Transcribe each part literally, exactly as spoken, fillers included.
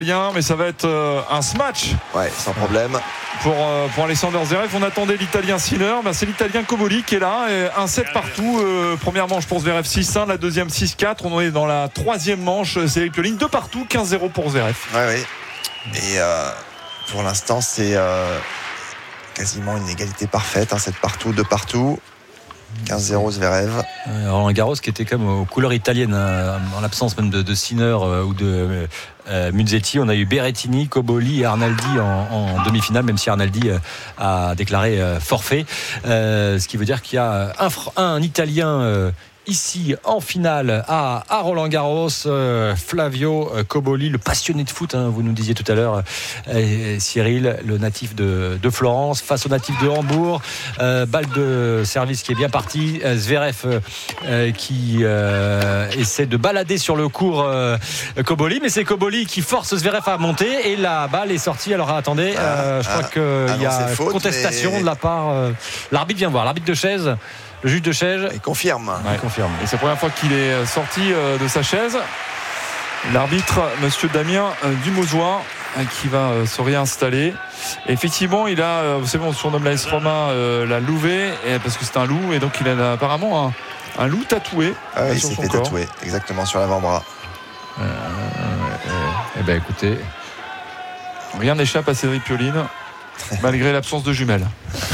Bien, mais ça va être euh, un smash. Ouais, sans problème. Pour, euh, pour Alessandro Zverev, on attendait l'Italien Sinner, ben c'est l'Italien Cobolli qui est là. un sept partout. Euh, première manche pour Zverev six un, la deuxième six quatre. On est dans la troisième manche. C'est Eric Pioline, deux partout, quinze zéro pour Zverev. Ouais, oui. Et euh, pour l'instant, c'est euh, quasiment une égalité parfaite. Hein, sept partout, deux partout. quinze zéro Zverev. Roland Garros qui était comme aux couleurs italiennes, hein, en l'absence même de, de Sinner euh, ou de euh, Musetti. On a eu Berrettini, Cobolli et Arnaldi en, en demi-finale, même si Arnaldi euh, a déclaré euh, forfait. Euh, ce qui veut dire qu'il y a un, un Italien euh, ici en finale à, à Roland Garros, euh, Flavio Cobolli, le passionné de foot, hein, vous nous disiez tout à l'heure, euh, Cyril, le natif de, de Florence, face au natif de Hambourg. Euh, balle de service qui est bien partie. Euh, Zverev euh, qui euh, essaie de balader sur le court euh, Cobolli, mais c'est Cobolli qui force Zverev à monter et la balle est sortie. Alors attendez, euh, je crois ah, qu'il ah y a non, faute, contestation mais... de la part. Euh, l'arbitre vient voir, l'arbitre de chaise. Le juge de chaise. Il confirme. Ouais. Il confirme. Et c'est la première fois qu'il est sorti de sa chaise. L'arbitre, monsieur Damien Dumouzois, qui va se réinstaller. Et effectivement, il a, vous savez, on surnomme l'A S Roma euh, la Louvet, parce que c'est un loup, et donc il a apparemment un, un loup tatoué. Ah oui, sur il s'est son fait corps. tatouer, exactement, sur l'avant-bras. Euh, eh ben écoutez, rien n'échappe à Cédric Pioline, malgré l'absence de jumelles.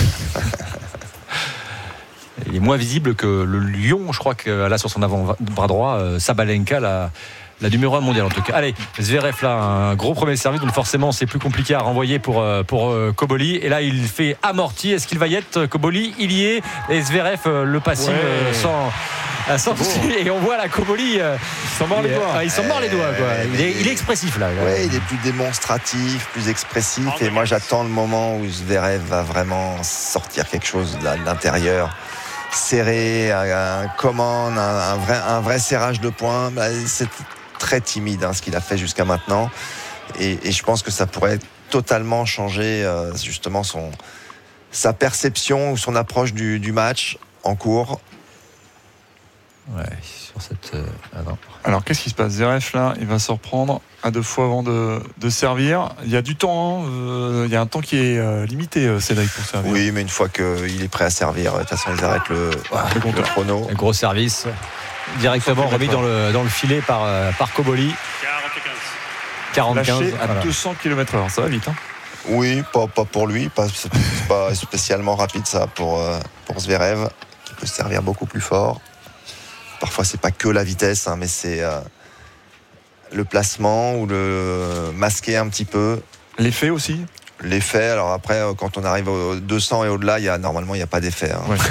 il est moins visible que le lion, je crois que là sur son avant-bras droit, euh, Sabalenka, la, la numéro un mondiale en tout cas. Allez, Zverev là, un gros premier service, donc forcément c'est plus compliqué à renvoyer pour, pour euh, Cobolli. Et là il fait amorti, est-ce qu'il va y être Cobolli? Il y est, et Zverev euh, le passing ouais. euh, sans... Sans et on voit la Cobolli, euh, il s'en mord les doigts. Euh, il s'en mord les doigts, quoi. Il, est, il est expressif là. Oui, il est plus démonstratif, plus expressif. Et moi, j'attends le moment où Zverev va vraiment sortir quelque chose de l'intérieur, serré, un, un commande, un, un vrai, un vrai serrage de poing. Bah, c'est très timide hein, ce qu'il a fait jusqu'à maintenant. Et, et je pense que ça pourrait totalement changer euh, justement son sa perception ou son approche du, du match en cours. Ouais, sur cette. Euh, alors, alors qu'est-ce qui se passe? Zverev là, il va se reprendre à deux fois avant de, de servir. Il y a du temps, hein. euh, il y a un temps qui est euh, limité, euh, Cédric, pour servir. Oui, mais une fois qu'il est prêt à servir, de toute façon, ils arrêtent le, ouais, le, le chrono. Un gros service, directement remis dans le, dans le filet par, euh, par Cobolli. quarante-quinze. Lâché à voilà. deux cents kilomètres heure, ça va vite. Hein. Oui, pas, pas pour lui, pas, c'est pas spécialement rapide ça pour, pour Zverev, qui peut se servir beaucoup plus fort. Parfois, c'est pas que la vitesse, hein, mais c'est euh, le placement ou le masquer un petit peu. L'effet aussi. L'effet. Alors après, quand on arrive aux deux cents et au-delà, il y a normalement il n'y a pas d'effet. Hein. Ouais.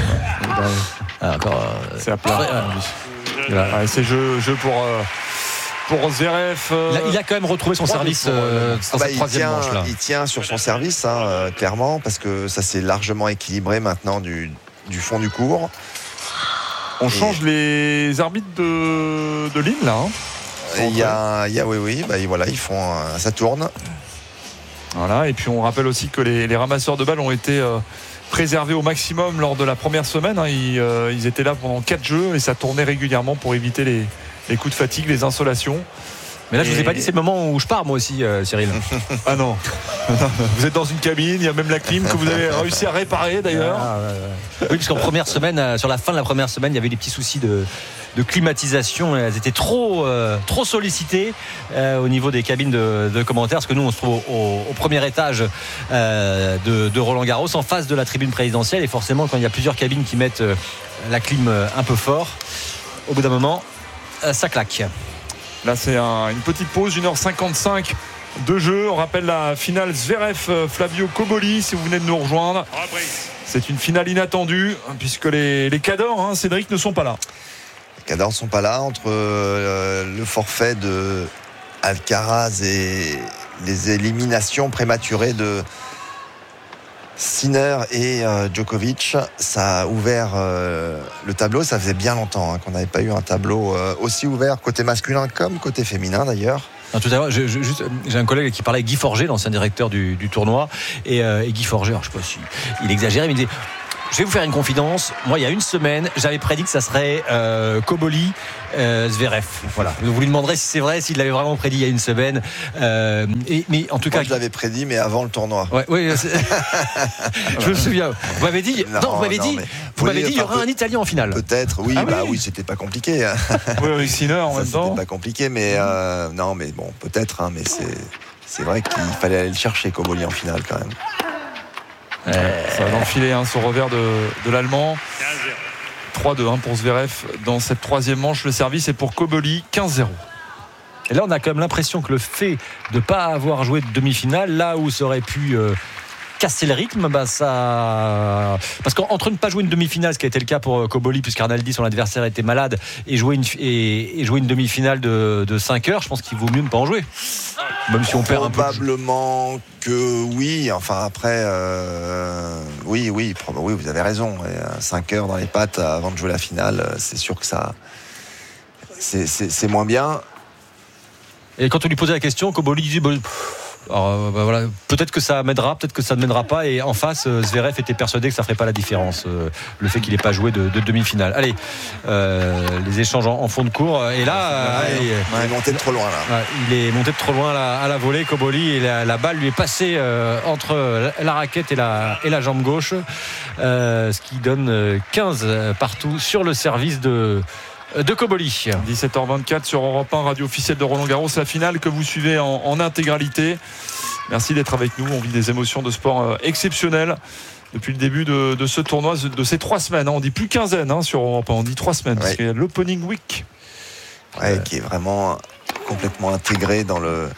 ah, encore, euh, c'est à plat. Ouais, ouais, c'est jeu, jeu pour. Euh... Pour Zverev, euh... il, a, il a quand même retrouvé son service euh, dans ah bah, cette troisième tient, manche là. Il tient sur son service, hein, euh, clairement, parce que ça s'est largement équilibré maintenant du, du fond du court. On et change les arbitres de, de ligne là. Hein, il y a, il y a, oui, oui, bah, voilà, ils font, euh, ça tourne. Voilà, et puis on rappelle aussi que les, les ramasseurs de balles ont été euh, préservés au maximum lors de la première semaine. Hein. Ils, euh, ils étaient là pendant quatre jeux et ça tournait régulièrement pour éviter les les coups de fatigue, les insolations. Mais là, je et... vous ai pas dit, c'est le moment où je pars, moi aussi, euh, Cyril. Ah non. Vous êtes dans une cabine, il y a même la clim que vous avez réussi à réparer d'ailleurs. Ah, ouais, ouais. Oui, parce qu'en première semaine, euh, sur la fin de la première semaine, il y avait des petits soucis de, de climatisation. Elles étaient trop, euh, trop sollicitées euh, au niveau des cabines de, de commentaires, parce que nous, on se trouve au, au premier étage euh, de, de Roland Garros, en face de la tribune présidentielle. Et forcément, quand il y a plusieurs cabines qui mettent euh, la clim un peu fort, au bout d'un moment, ça claque. Là c'est un, une petite pause, une heure cinquante-cinq de jeu. On rappelle la finale Zverev Flavio Cobolli si vous venez de nous rejoindre. C'est une finale inattendue puisque les, les cadors, hein, Cédric, ne sont pas là. Les cadors ne sont pas là entre euh, le forfait de Alcaraz et les éliminations prématurées de Sinner et euh, Djokovic. Ça a ouvert euh, le tableau. Ça faisait bien longtemps hein, qu'on n'avait pas eu un tableau euh, aussi ouvert côté masculin comme côté féminin d'ailleurs. Non, tout à l'heure, je, je, juste, j'ai un collègue qui parlait avec Guy Forger, l'ancien directeur du, du tournoi, et, euh, et Guy Forger, alors, je ne sais pas si il exagérait, mais il disait je vais vous faire une confidence. Moi, il y a une semaine, j'avais prédit que ça serait euh, Koboli, euh, Zverev. Voilà. Vous lui demanderez si c'est vrai, s'il l'avait vraiment prédit il y a une semaine. Euh, et, mais en tout Moi, cas, je l'avais prédit, mais avant le tournoi. Ouais, oui, je me souviens. Vous m'avez dit, non, non vous m'avez dit, vous m'avez dit, il y aura un Italien en finale. Peut-être, oui, ah bah oui, oui, c'était pas compliqué. Hein. Oui, avec Sinner en ça, même temps. C'était pas compliqué, mais euh, non, mais bon, peut-être, hein, mais c'est, c'est vrai qu'il fallait aller le chercher, Koboli en finale quand même. Euh, ça va dans le filet, hein, ce revers de, de l'Allemand. trois deux hein, pour Zverev dans cette troisième manche. Le service est pour Koboli, quinze zéro. Et là, on a quand même l'impression que le fait de ne pas avoir joué de demi-finale, là où ça aurait pu euh, casser le rythme, bah ça... parce qu'entre ne pas jouer une demi-finale, ce qui a été le cas pour Koboli, puisqu'Arnaldi, son adversaire, était malade, et jouer une, et, et jouer une demi-finale de, de cinq heures, je pense qu'il vaut mieux ne pas en jouer. Même si on perd un peu. Probablement que oui. Enfin, après, euh, oui, oui, oui, vous avez raison. cinq heures dans les pattes avant de jouer la finale, c'est sûr que ça. C'est, c'est, c'est moins bien. Et quand on lui posait la question, Koboli disait bah, alors, bah, voilà, peut-être que ça m'aidera, peut-être que ça ne m'aidera pas. Et en face, Zverev était persuadé que ça ne ferait pas la différence, euh, le fait qu'il n'ait pas joué de, de demi-finale. Allez, euh, les échanges en, en fond de cours. Et là, ouais, euh, il, il est monté de trop loin là. Il est monté de trop loin à la, à la volée, Koboli, et la, la balle lui est passée euh, entre la raquette et la, et la jambe gauche, euh, ce qui donne quinze partout sur le service de. de Koboli. dix-sept heures vingt-quatre sur Europe un, radio officielle de Roland-Garros, la finale que vous suivez en, en intégralité. Merci d'être avec nous. On vit des émotions de sport exceptionnelles depuis le début de, de ce tournoi, de ces trois semaines. On dit plus quinzaine hein, sur Europe un, on dit trois semaines, ouais. Parce qu'il y a l'opening week. Ouais, euh... qui est vraiment complètement intégré dans le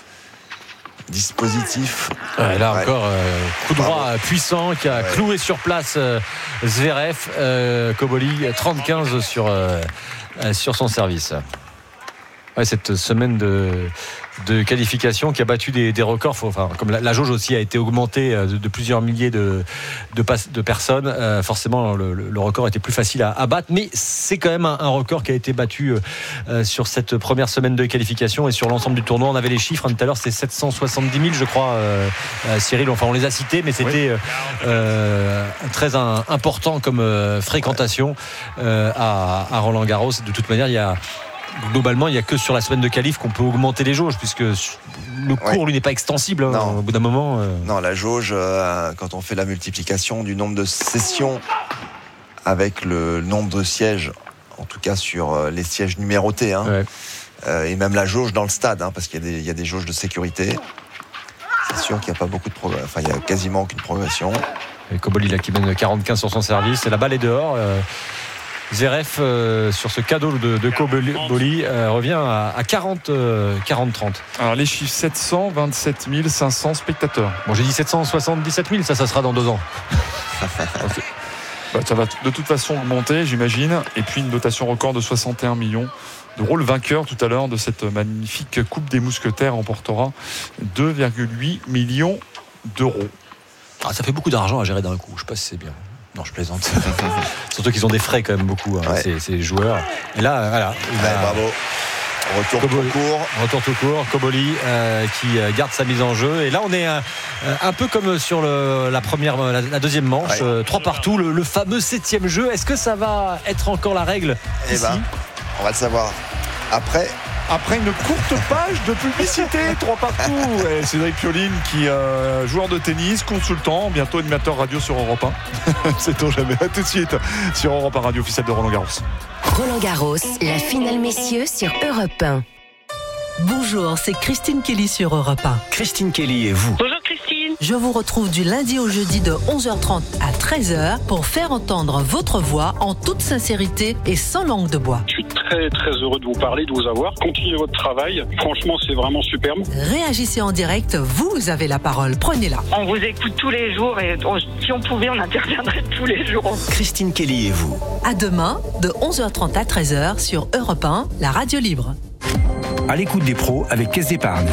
dispositif. Ouais, là ouais. encore, euh, coup droit Bravo. puissant qui a ouais. cloué sur place euh, Zverev. Euh, Koboli, trente quinze sur... Euh, sur son service. Ouais, cette semaine de, de qualification qui a battu des, des records, faut, enfin, comme la, la jauge aussi a été augmentée de, de plusieurs milliers de, de, de personnes, euh, forcément le, le record était plus facile à, à battre, mais c'est quand même un, un record qui a été battu euh, sur cette première semaine de qualification et sur l'ensemble du tournoi. On avait les chiffres, hein, tout à l'heure c'était sept cent soixante-dix mille je crois, euh, euh, Cyril, enfin on les a cités, mais c'était oui. euh, très un, important comme euh, fréquentation euh, à, à Roland-Garros. De toute manière, il y a globalement, il n'y a que sur la semaine de qualif qu'on peut augmenter les jauges, puisque le cours, ouais. lui, n'est pas extensible. Hein, au bout d'un moment. Euh... Non, la jauge, euh, quand on fait la multiplication du nombre de sessions avec le nombre de sièges, en tout cas sur euh, les sièges numérotés, hein, ouais. euh, et même la jauge dans le stade, hein, parce qu'il y a, des, il y a des jauges de sécurité. C'est sûr qu'il n'y a pas beaucoup de progrès. Enfin, il n'y a quasiment aucune progression. Et Koboli, là, qui mène quarante quinze sur son service, et la balle est dehors. Euh... Zverev euh, sur ce cadeau de, de Koboli euh, revient à, à quarante trente. Alors les chiffres, sept cent vingt-sept mille cinq cents spectateurs. Bon, j'ai dit sept cent soixante-dix-sept mille, ça, ça sera dans deux ans. Okay. Bah, ça va de toute façon augmenter, j'imagine. Et puis une dotation record de soixante et un millions d'euros. Le vainqueur tout à l'heure de cette magnifique Coupe des Mousquetaires remportera deux virgule huit millions d'euros. Ah, ça fait beaucoup d'argent à gérer d'un coup, je sais pas si c'est bien. Non, je plaisante. Surtout qu'ils ont des frais quand même beaucoup, hein, ouais. ces, ces joueurs. Et là, voilà. Ouais, a... Bravo. Retour Koboli, tout court. Retour tout court. Koboli euh, qui garde sa mise en jeu. Et là, on est un, un peu comme sur le, la première, la, la deuxième manche, ouais. euh, trois partout, le, le fameux septième jeu. Est-ce que ça va être encore la règle Eh ici ben, on va le savoir après. Après une courte page de publicité, trois partout. Et Cédric Pioline, qui euh, joueur de tennis, consultant, bientôt animateur radio sur Europe un. Sait-on jamais. À tout de suite sur Europe un, radio officielle de Roland-Garros. Roland-Garros, la finale messieurs sur Europe un. Bonjour, c'est Christine Kelly sur Europe un. Christine Kelly et vous. Bonjour Christine. Je vous retrouve du lundi au jeudi de onze heures trente à treize heures pour faire entendre votre voix en toute sincérité et sans langue de bois. Je suis très très heureux de vous parler, de vous avoir. Continuez votre travail. Franchement, c'est vraiment superbe. Réagissez en direct, vous avez la parole. Prenez-la. On vous écoute tous les jours et on, si on pouvait, on interviendrait tous les jours. Christine Kelly et vous. À demain, de onze heures trente à treize heures sur Europe un, la radio libre. À l'écoute des pros avec Caisse d'Épargne.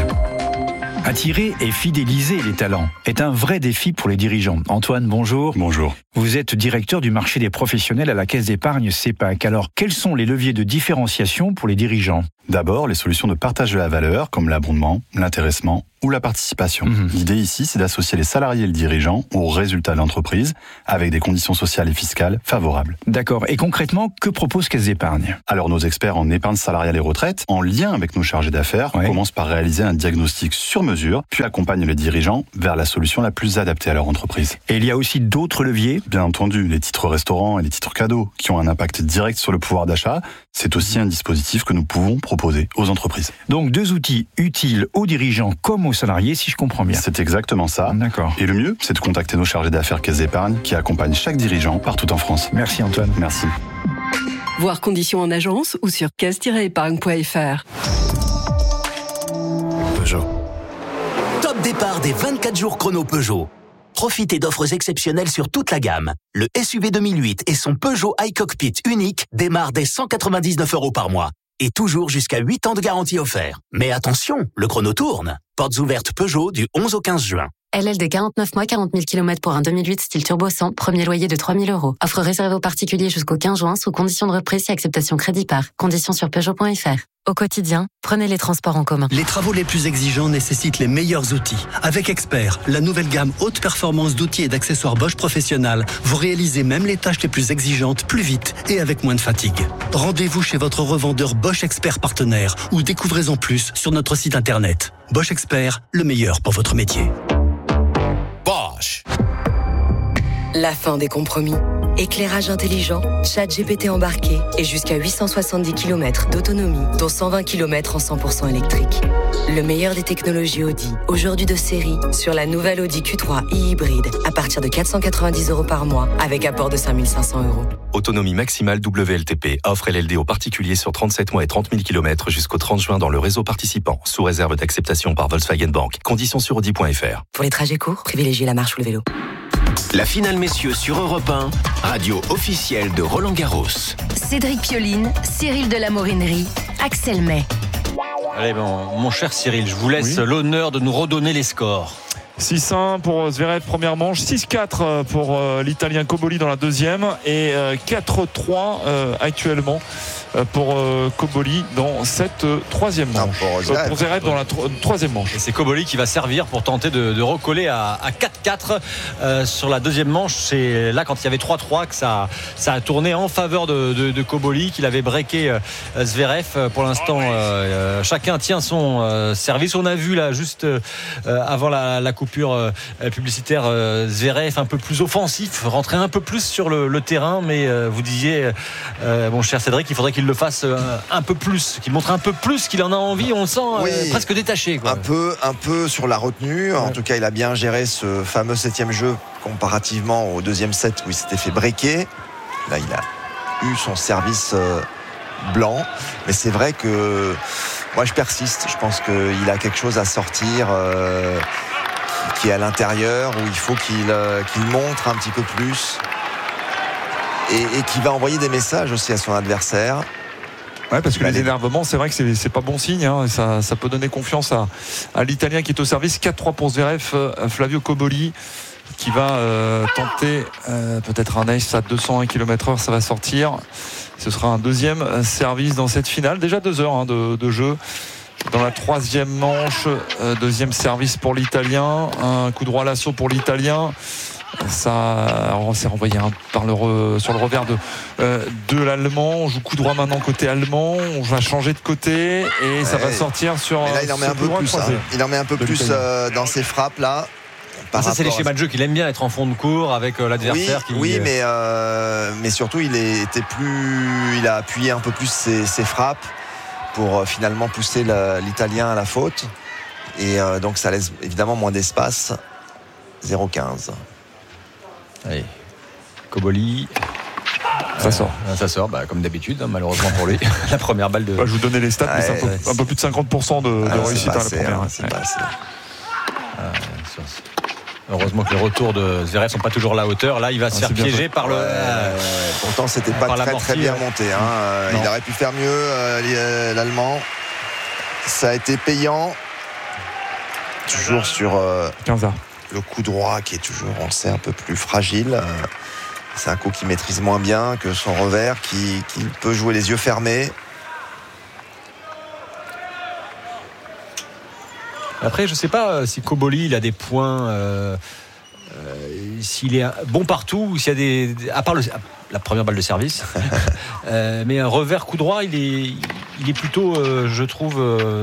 Attirer et fidéliser les talents est un vrai défi pour les dirigeants. Antoine, bonjour. Bonjour. Vous êtes directeur du marché des professionnels à la Caisse d'Épargne CEPAC. Alors, quels sont les leviers de différenciation pour les dirigeants ? D'abord, les solutions de partage de la valeur, comme l'abondement, l'intéressement ou la participation. Mmh. L'idée ici, c'est d'associer les salariés et le dirigeant aux résultats de l'entreprise avec des conditions sociales et fiscales favorables. D'accord. Et concrètement, que propose Caisse d'Épargne ? Alors nos experts en épargne salariale et retraite, en lien avec nos chargés d'affaires, ouais. commencent par réaliser un diagnostic sur mesure, puis accompagnent les dirigeants vers la solution la plus adaptée à leur entreprise. Et il y a aussi d'autres leviers ? Bien entendu, les titres restaurants et les titres cadeaux qui ont un impact direct sur le pouvoir d'achat, c'est aussi un dispositif que nous pouvons proposer aux entreprises. Donc deux outils utiles aux dirigeants comme aux salariés, si je comprends bien. C'est exactement ça. D'accord. Et le mieux, c'est de contacter nos chargés d'affaires Caisse d'Épargne qui accompagnent chaque dirigeant partout en France. Merci Antoine. Merci. Voir conditions en agence ou sur caisse tiret épargne point f r. Peugeot. Top départ des vingt-quatre jours chrono Peugeot. Profitez d'offres exceptionnelles sur toute la gamme. Le S U V deux mille huit et son Peugeot iCockpit unique démarrent dès cent quatre-vingt-dix-neuf euros par mois. Et toujours jusqu'à huit ans de garantie offert. Mais attention, le chrono tourne. Portes ouvertes Peugeot du onze au quinze juin. L L D quarante-neuf mois, quarante mille kilomètres pour un deux mille huit style turbo cent, premier loyer de trois mille euros. Offre réservée aux particuliers jusqu'au quinze juin sous condition de reprise et acceptation crédit par. Conditions sur Peugeot point f r. Au quotidien, prenez les transports en commun. Les travaux les plus exigeants nécessitent les meilleurs outils. Avec Expert, la nouvelle gamme haute performance d'outils et d'accessoires Bosch Professionnel, vous réalisez même les tâches les plus exigeantes plus vite et avec moins de fatigue. Rendez-vous chez votre revendeur Bosch Expert partenaire ou découvrez-en plus sur notre site internet. Bosch Expert, le meilleur pour votre métier. Bosch. La fin des compromis. Éclairage intelligent, chat G P T embarqué et jusqu'à huit cent soixante-dix kilomètres d'autonomie, dont cent vingt kilomètres en cent pour cent électrique. Le meilleur des technologies Audi, aujourd'hui de série, sur la nouvelle Audi Q trois e-hybride, à partir de quatre cent quatre-vingt-dix euros par mois, avec apport de cinq mille cinq cents euros. Autonomie maximale W L T P. Offre L L D aux particuliers sur trente-sept mois et trente mille kilomètres jusqu'au trente juin dans le réseau participant, sous réserve d'acceptation par Volkswagen Bank. Conditions sur Audi point f r. Pour les trajets courts, privilégiez la marche ou le vélo. La finale messieurs sur Europe un, radio officielle de Roland Garros. Cédric Pioline, Cyril de la Morinerie, Axel May. Allez, bon, mon cher Cyril, je vous laisse oui. l'honneur de nous redonner les scores. six un pour Zverev première manche, six quatre pour l'Italien Cobolli dans la deuxième et quatre trois actuellement pour Cobolli dans cette troisième manche. Non, pour Zverev, pour Zverev dans la tro- troisième manche. Et c'est Cobolli qui va servir pour tenter de, de recoller à, à quatre quatre euh, sur la deuxième manche. C'est là quand il y avait trois trois que ça, ça a tourné en faveur de, de, de Cobolli, qu'il avait breaké euh, Zverev. Pour l'instant, euh, chacun tient son euh, service. On a vu là juste euh, avant la, la coupure euh, publicitaire euh, Zverev un peu plus offensif, rentrer un peu plus sur le, le terrain. Mais euh, vous disiez, euh, mon cher Cédric, il faudrait qu'il le fasse euh, un peu plus, qu'il montre un peu plus qu'il en a envie. On le sent euh, oui, presque détaché, quoi. Un peu, un peu sur la retenue. Ouais. En tout cas, il a bien géré ce fameux septième jeu comparativement au deuxième set où il s'était fait breaker. Là, il a eu son service euh, blanc. Mais c'est vrai que moi, je persiste. Je pense qu'il a quelque chose à sortir euh, qui, qui est à l'intérieur, où il faut qu'il, euh, qu'il montre un petit peu plus. Et, et qui va envoyer des messages aussi à son adversaire. Ouais, parce que les énervements, c'est vrai que c'est, c'est pas bon signe, hein, ça, ça peut donner confiance à, à l'Italien qui est au service. quatre trois pour Zverev, Flavio Cobolli qui va euh, tenter euh, peut-être un ace à deux cent un kilomètres heure, ça va sortir. Ce sera un deuxième service dans cette finale. Déjà deux heures hein, de, de jeu. Dans la troisième manche, euh, deuxième service pour l'Italien, un coup droit à l'assaut pour l'Italien. Ça, on s'est renvoyé hein, par le re, sur le revers de, euh, de l'Allemand. On joue coup droit maintenant côté allemand. On va changer de côté et ouais. ça va sortir sur. Mais là, il en met un peu plus. Hein. Il en met un peu plus euh, dans ses frappes là. Ah, ça, c'est les schémas de jeu qu'il aime bien, être en fond de cours avec euh, l'adversaire. Oui, qui... oui mais, euh, mais surtout, il était plus, il a appuyé un peu plus ses, ses frappes pour euh, finalement pousser la, l'Italien à la faute. Et euh, donc, ça laisse évidemment moins d'espace. zéro quinze. Allez, Cobolli. Ça sort. Euh, ça sort, bah, comme d'habitude, hein, malheureusement pour lui. La première balle de. Bah, je vous donnais les stats, ah, mais c'est un peu, ouais, un peu plus de cinquante pour cent de, de ah, réussite à la assez, première. Hein, c'est ouais. pas assez. Ah, heureusement que les retours de Zverev sont pas toujours à la hauteur. Là, il va ah, se faire piéger par le. Ouais, euh, pourtant, c'était pas très très bien monté. Hein. Euh, il aurait pu faire mieux, euh, l'Allemand. Ça a été payant. Toujours sur. Euh, quinze A. Le coup droit qui est toujours, on le sait, un peu plus fragile. C'est un coup qu'il maîtrise moins bien que son revers, qui, qui peut jouer les yeux fermés. Après, je ne sais pas si Koboli il a des points, euh, euh, s'il est bon partout, ou s'il y a des, à part le, la première balle de service, euh, mais un revers coup droit, il est, il est plutôt, euh, je trouve, euh,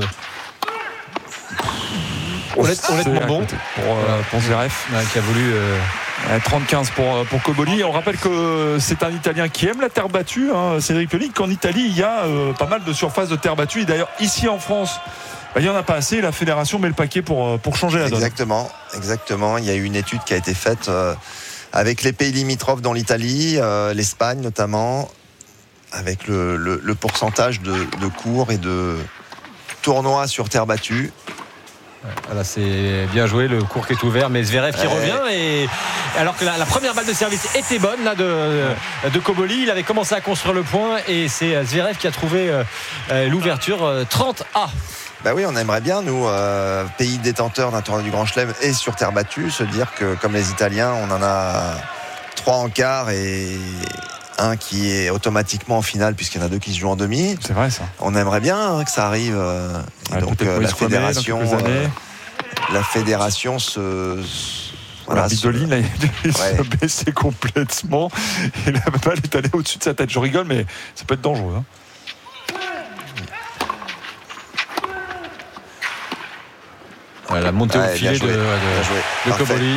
honnête, honnêtement bon pour, euh, pour Zverev, ouais, qui a voulu. Euh, trente quinze pour, pour Koboli. On rappelle que c'est un Italien qui aime la terre battue, hein, Cédric Pioline, qu'en Italie il y a euh, pas mal de surfaces de terre battue, et d'ailleurs ici en France bah, il n'y en a pas assez, la fédération met le paquet pour, pour changer la donne. Exactement, exactement. Il y a eu une étude qui a été faite euh, avec les pays limitrophes dans l'Italie, euh, l'Espagne notamment, avec le, le, le pourcentage de, de cours et de tournois sur terre battue. Voilà, c'est bien joué, le court qui est ouvert, mais Zverev qui ouais. revient, et alors que la, la première balle de service était bonne là de, ouais. de Koboli, il avait commencé à construire le point, et c'est Zverev qui a trouvé euh, l'ouverture euh, trente à. Bah oui, on aimerait bien, nous, euh, pays détenteurs d'un tournoi du Grand Chelem et sur terre battue, se dire que comme les Italiens, on en a trois en quart et un qui est automatiquement en finale, puisqu'il y en a deux qui se jouent en demi. C'est vrai ça. On aimerait bien hein, que ça arrive. Euh, et ouais, donc euh, la fédération, euh, la fédération se. Voilà, l'arbitre de ligne, il ouais. s'est baissé complètement et la balle est allée au-dessus de sa tête. Je rigole, mais ça peut être dangereux. Hein. La montée ouais, au filet de, de, de Koboli,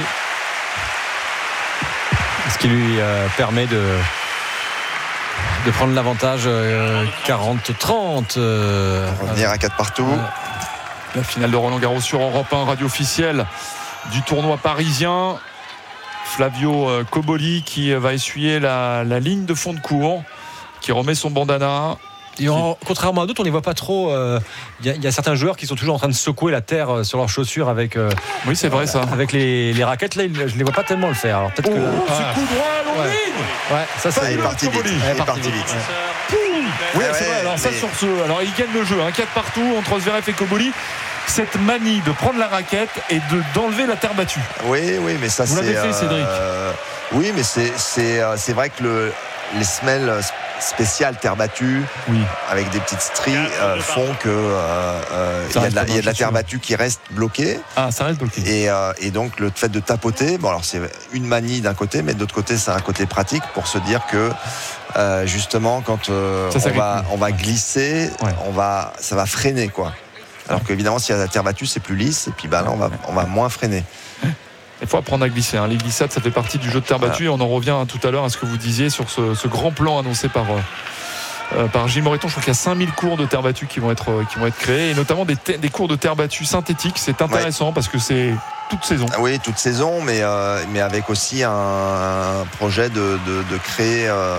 ce qui lui euh, permet de, de prendre l'avantage euh, quarante trente. Euh, revenir à quatre partout. Euh, la finale de Roland Garros sur Europe un, radio officielle du tournoi parisien. Flavio Koboli qui va essuyer la, la ligne de fond de cours, qui remet son bandana. Et on, contrairement à d'autres, on ne les voit pas trop. Il euh, y, y a certains joueurs qui sont toujours en train de secouer la terre sur leurs chaussures avec. Euh, oui, c'est vrai ça. Avec les, les raquettes, là, je ne les vois pas tellement le faire. Alors peut-être oh, que. Là, ce ah, coup droit à longue ouais. ligne. Ouais, ça c'est. Il est parti vite. Il est parti vite. Ouais. Oui, c'est vrai. Alors ça mais... sur ce, alors il gagne le jeu. Un hein, quatre partout entre Zverev et Koboli. Cette manie de prendre la raquette et de d'enlever la terre battue. Oui, oui, mais ça Vous c'est. Vous l'avez fait, Cédric. Euh, oui, mais c'est c'est c'est vrai que le les semelles spéciales terre battue, oui. avec des petites stries, euh, font que euh, euh, il y a de la, il y a de la terre battue qui reste bloquée. Ah, ça reste bloqué. Et, euh, et donc le fait de tapoter, bon alors c'est une manie d'un côté, mais de l'autre côté c'est un côté pratique pour se dire que euh, justement quand euh, ça, ça on va on va glisser, ouais. on va ça va freiner quoi. Alors qu'évidemment s'il y a de la terre battue c'est plus lisse et puis bah là on va on va moins freiner. Il faut apprendre à glisser. Hein. Les glissades, ça fait partie du jeu de terre battue. Voilà. On en revient hein, tout à l'heure à ce que vous disiez sur ce, ce grand plan annoncé par, euh, par Gilles Moreton. Je crois qu'il y a cinq mille cours de terre battue qui vont être, euh, qui vont être créés, et notamment des, te- des cours de terre battue synthétiques. C'est intéressant ouais. parce que c'est toute saison. Oui, toute saison, mais, euh, mais avec aussi un, un projet de, de, de créer euh,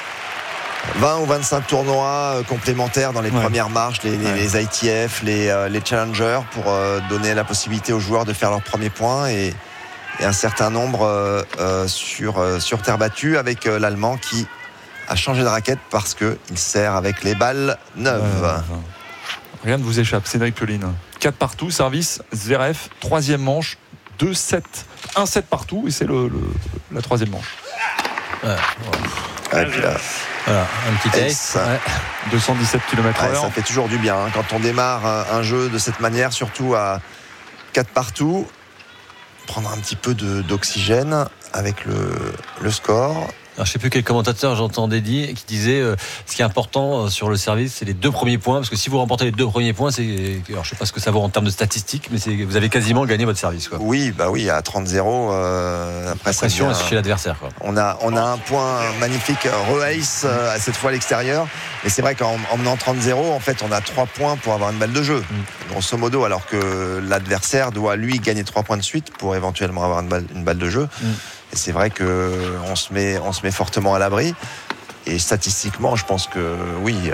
vingt ou vingt-cinq tournois complémentaires dans les ouais. premières marches, les, ouais. les I T F, les, euh, les challengers, pour euh, donner la possibilité aux joueurs de faire leur premier point, et et un certain nombre euh, euh, sur, euh, sur terre battue, avec euh, l'Allemand qui a changé de raquette parce qu'il sert avec les balles neuves. Euh, rien ne vous échappe, Cédric Pioline. quatre partout, service, Zverev, troisième manche, deux sept, un sept partout, et c'est le, le, la troisième manche. Ouais, ouais. Et puis là, voilà, un petit ace. Ouais. deux cent dix-sept kilomètres heure. Ouais, ça fait toujours du bien hein, quand on démarre un jeu de cette manière, surtout à quatre partout. Prendre un petit peu de, d'oxygène avec le, le score. Alors, je ne sais plus quel commentateur j'entendais dire qui disait euh, ce qui est important euh, sur le service, c'est les deux premiers points, parce que si vous remportez les deux premiers points, c'est, alors, je ne sais pas ce que ça vaut en termes de statistiques, mais c'est, vous avez quasiment gagné votre service quoi. Oui, bah oui, à trente zéro. Euh, après, la pression est chez l'adversaire quoi. On a on a un point magnifique, re-ace euh, cette fois à l'extérieur, mais c'est vrai qu'en en menant trente zéro, en fait, on a trois points pour avoir une balle de jeu, mm. grosso modo, alors que l'adversaire doit lui gagner trois points de suite pour éventuellement avoir une balle une balle de jeu. Mm. Et c'est vrai qu'on se met, on se met fortement à l'abri. Et statistiquement, je pense que oui, euh,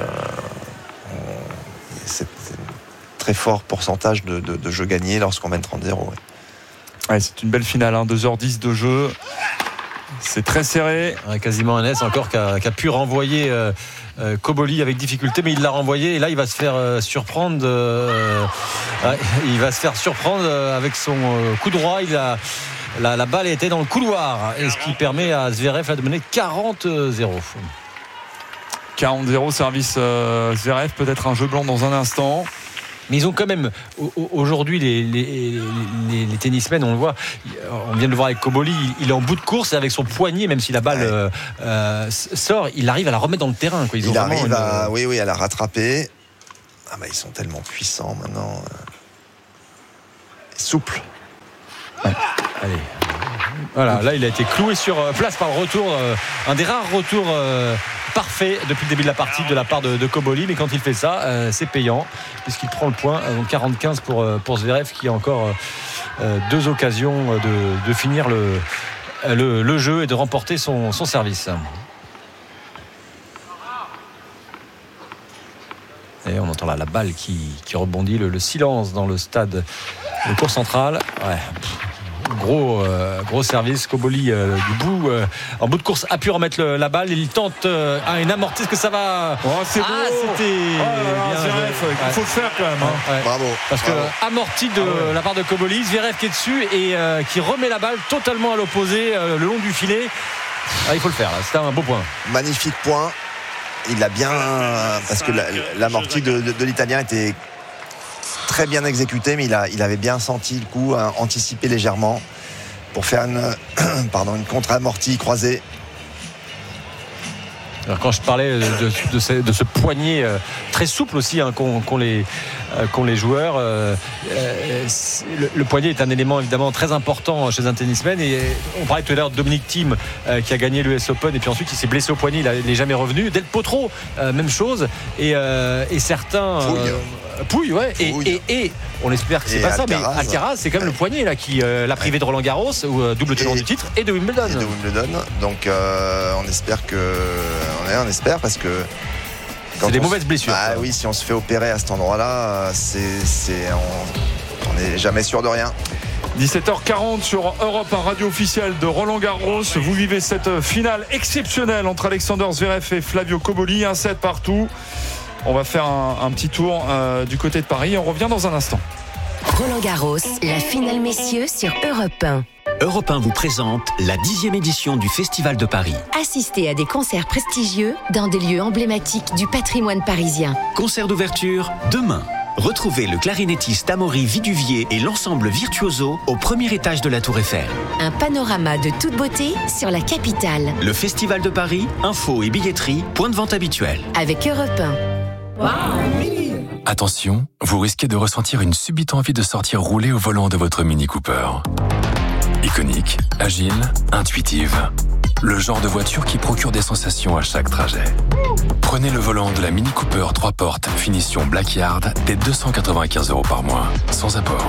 on, c'est un très fort pourcentage de, de, de jeux gagnés lorsqu'on mène trente zéro. Ouais. Ouais, c'est une belle finale, hein, deux heures dix de jeu. C'est très serré. Ouais, quasiment un S encore qui a, qui a pu renvoyer euh, euh, Koboli avec difficulté, mais il l'a renvoyé. Et là, il va se faire euh, surprendre. Euh, ouais, il va se faire surprendre euh, avec son euh, coup droit. Il a. La, la balle était dans le couloir, et ce qui permet à Zverev de mener quarante zéro. quarante zéro, service euh, Zverev, peut-être un jeu blanc dans un instant. Mais ils ont quand même, aujourd'hui, les, les, les, les tennismen, on le voit, on vient de le voir avec Cobolli, il est en bout de course avec son poignet, même si la balle ouais. euh, sort, il arrive à la remettre dans le terrain. Quoi. Ils il ont arrive une... à, oui, oui, à la rattraper. Ah bah, ils sont tellement puissants maintenant. Souples. Ouais. Allez. Voilà, là il a été cloué sur place par le retour, euh, un des rares retours euh, parfaits depuis le début de la partie de la part de, de Cobolli, mais quand il fait ça, euh, c'est payant puisqu'il prend le point. Donc quarante quinze pour, pour Zverev qui a encore euh, deux occasions de, de finir le, le, le jeu et de remporter son, son service. Et on entend là la balle qui, qui rebondit, le, le silence dans le stade de cour centrale. Ouais. Gros, euh, gros service. Cobolli euh, du bout, euh, en bout de course, a pu remettre le, la balle. Il tente euh, une amortie. Est-ce que ça va oh, c'est Ah, beau. c'était. Oh là là, Zverev, il ouais. faut le faire quand même. Hein. Ouais. Bravo. Parce Bravo. que amorti de ah ouais. la part de Cobolli, Zverev qui est dessus et euh, qui remet la balle totalement à l'opposé, euh, le long du filet. Ah, il faut le faire. C'était un beau point. Magnifique point. Il a bien, parce que l'amorti de, de, de l'Italien était très bien exécuté, mais il, a, il avait bien senti le coup, hein, anticipé légèrement pour faire une, pardon, une contre-amortie croisée. Alors quand je parlais de, de, ce, de ce poignet euh, très souple aussi hein, qu'ont, qu'ont, les, euh, qu'ont les joueurs, euh, euh, le, le poignet est un élément évidemment très important chez un tennisman. Et on parlait tout à l'heure de Dominic Thiem euh, qui a gagné l'U S Open et puis ensuite il s'est blessé au poignet, il n'est jamais revenu. Del Potro, euh, même chose. Et, euh, et certains Pouille, euh, Pouille ouais. Pouille. Et, et, et on espère que c'est et pas Alcaraz, ça, mais Alcaraz c'est quand même ouais. le poignet là qui euh, l'a privé de Roland Garros, ou euh, double tenant du titre, et de Wimbledon. Et de Wimbledon. Donc euh, on espère que on espère parce que c'est des mauvaises blessures. Ah oui, si on se fait opérer à cet endroit-là, c'est, c'est on n'est jamais sûr de rien. dix-sept heures quarante sur Europe un, radio officielle de Roland Garros. Vous vivez cette finale exceptionnelle entre Alexander Zverev et Flavio Cobolli, un set partout. On va faire un, un petit tour euh, du côté de Paris. On revient dans un instant. Roland Garros, la finale messieurs sur Europe un. Europe un vous présente la dixième édition du Festival de Paris. Assistez à des concerts prestigieux dans des lieux emblématiques du patrimoine parisien. Concert d'ouverture demain. Retrouvez le clarinettiste Amaury Viduvier et l'ensemble Virtuoso au premier étage de la Tour Eiffel. Un panorama de toute beauté sur la capitale. Le Festival de Paris, info et billetterie, point de vente habituel. Avec Europe un. Wow. Attention, vous risquez de ressentir une subite envie de sortir rouler au volant de votre Mini Cooper. Iconique, agile, intuitive. Le genre de voiture qui procure des sensations à chaque trajet. Prenez le volant de la Mini Cooper trois portes, finition Blackyard, dès deux cent quatre-vingt-quinze euros par mois, sans apport.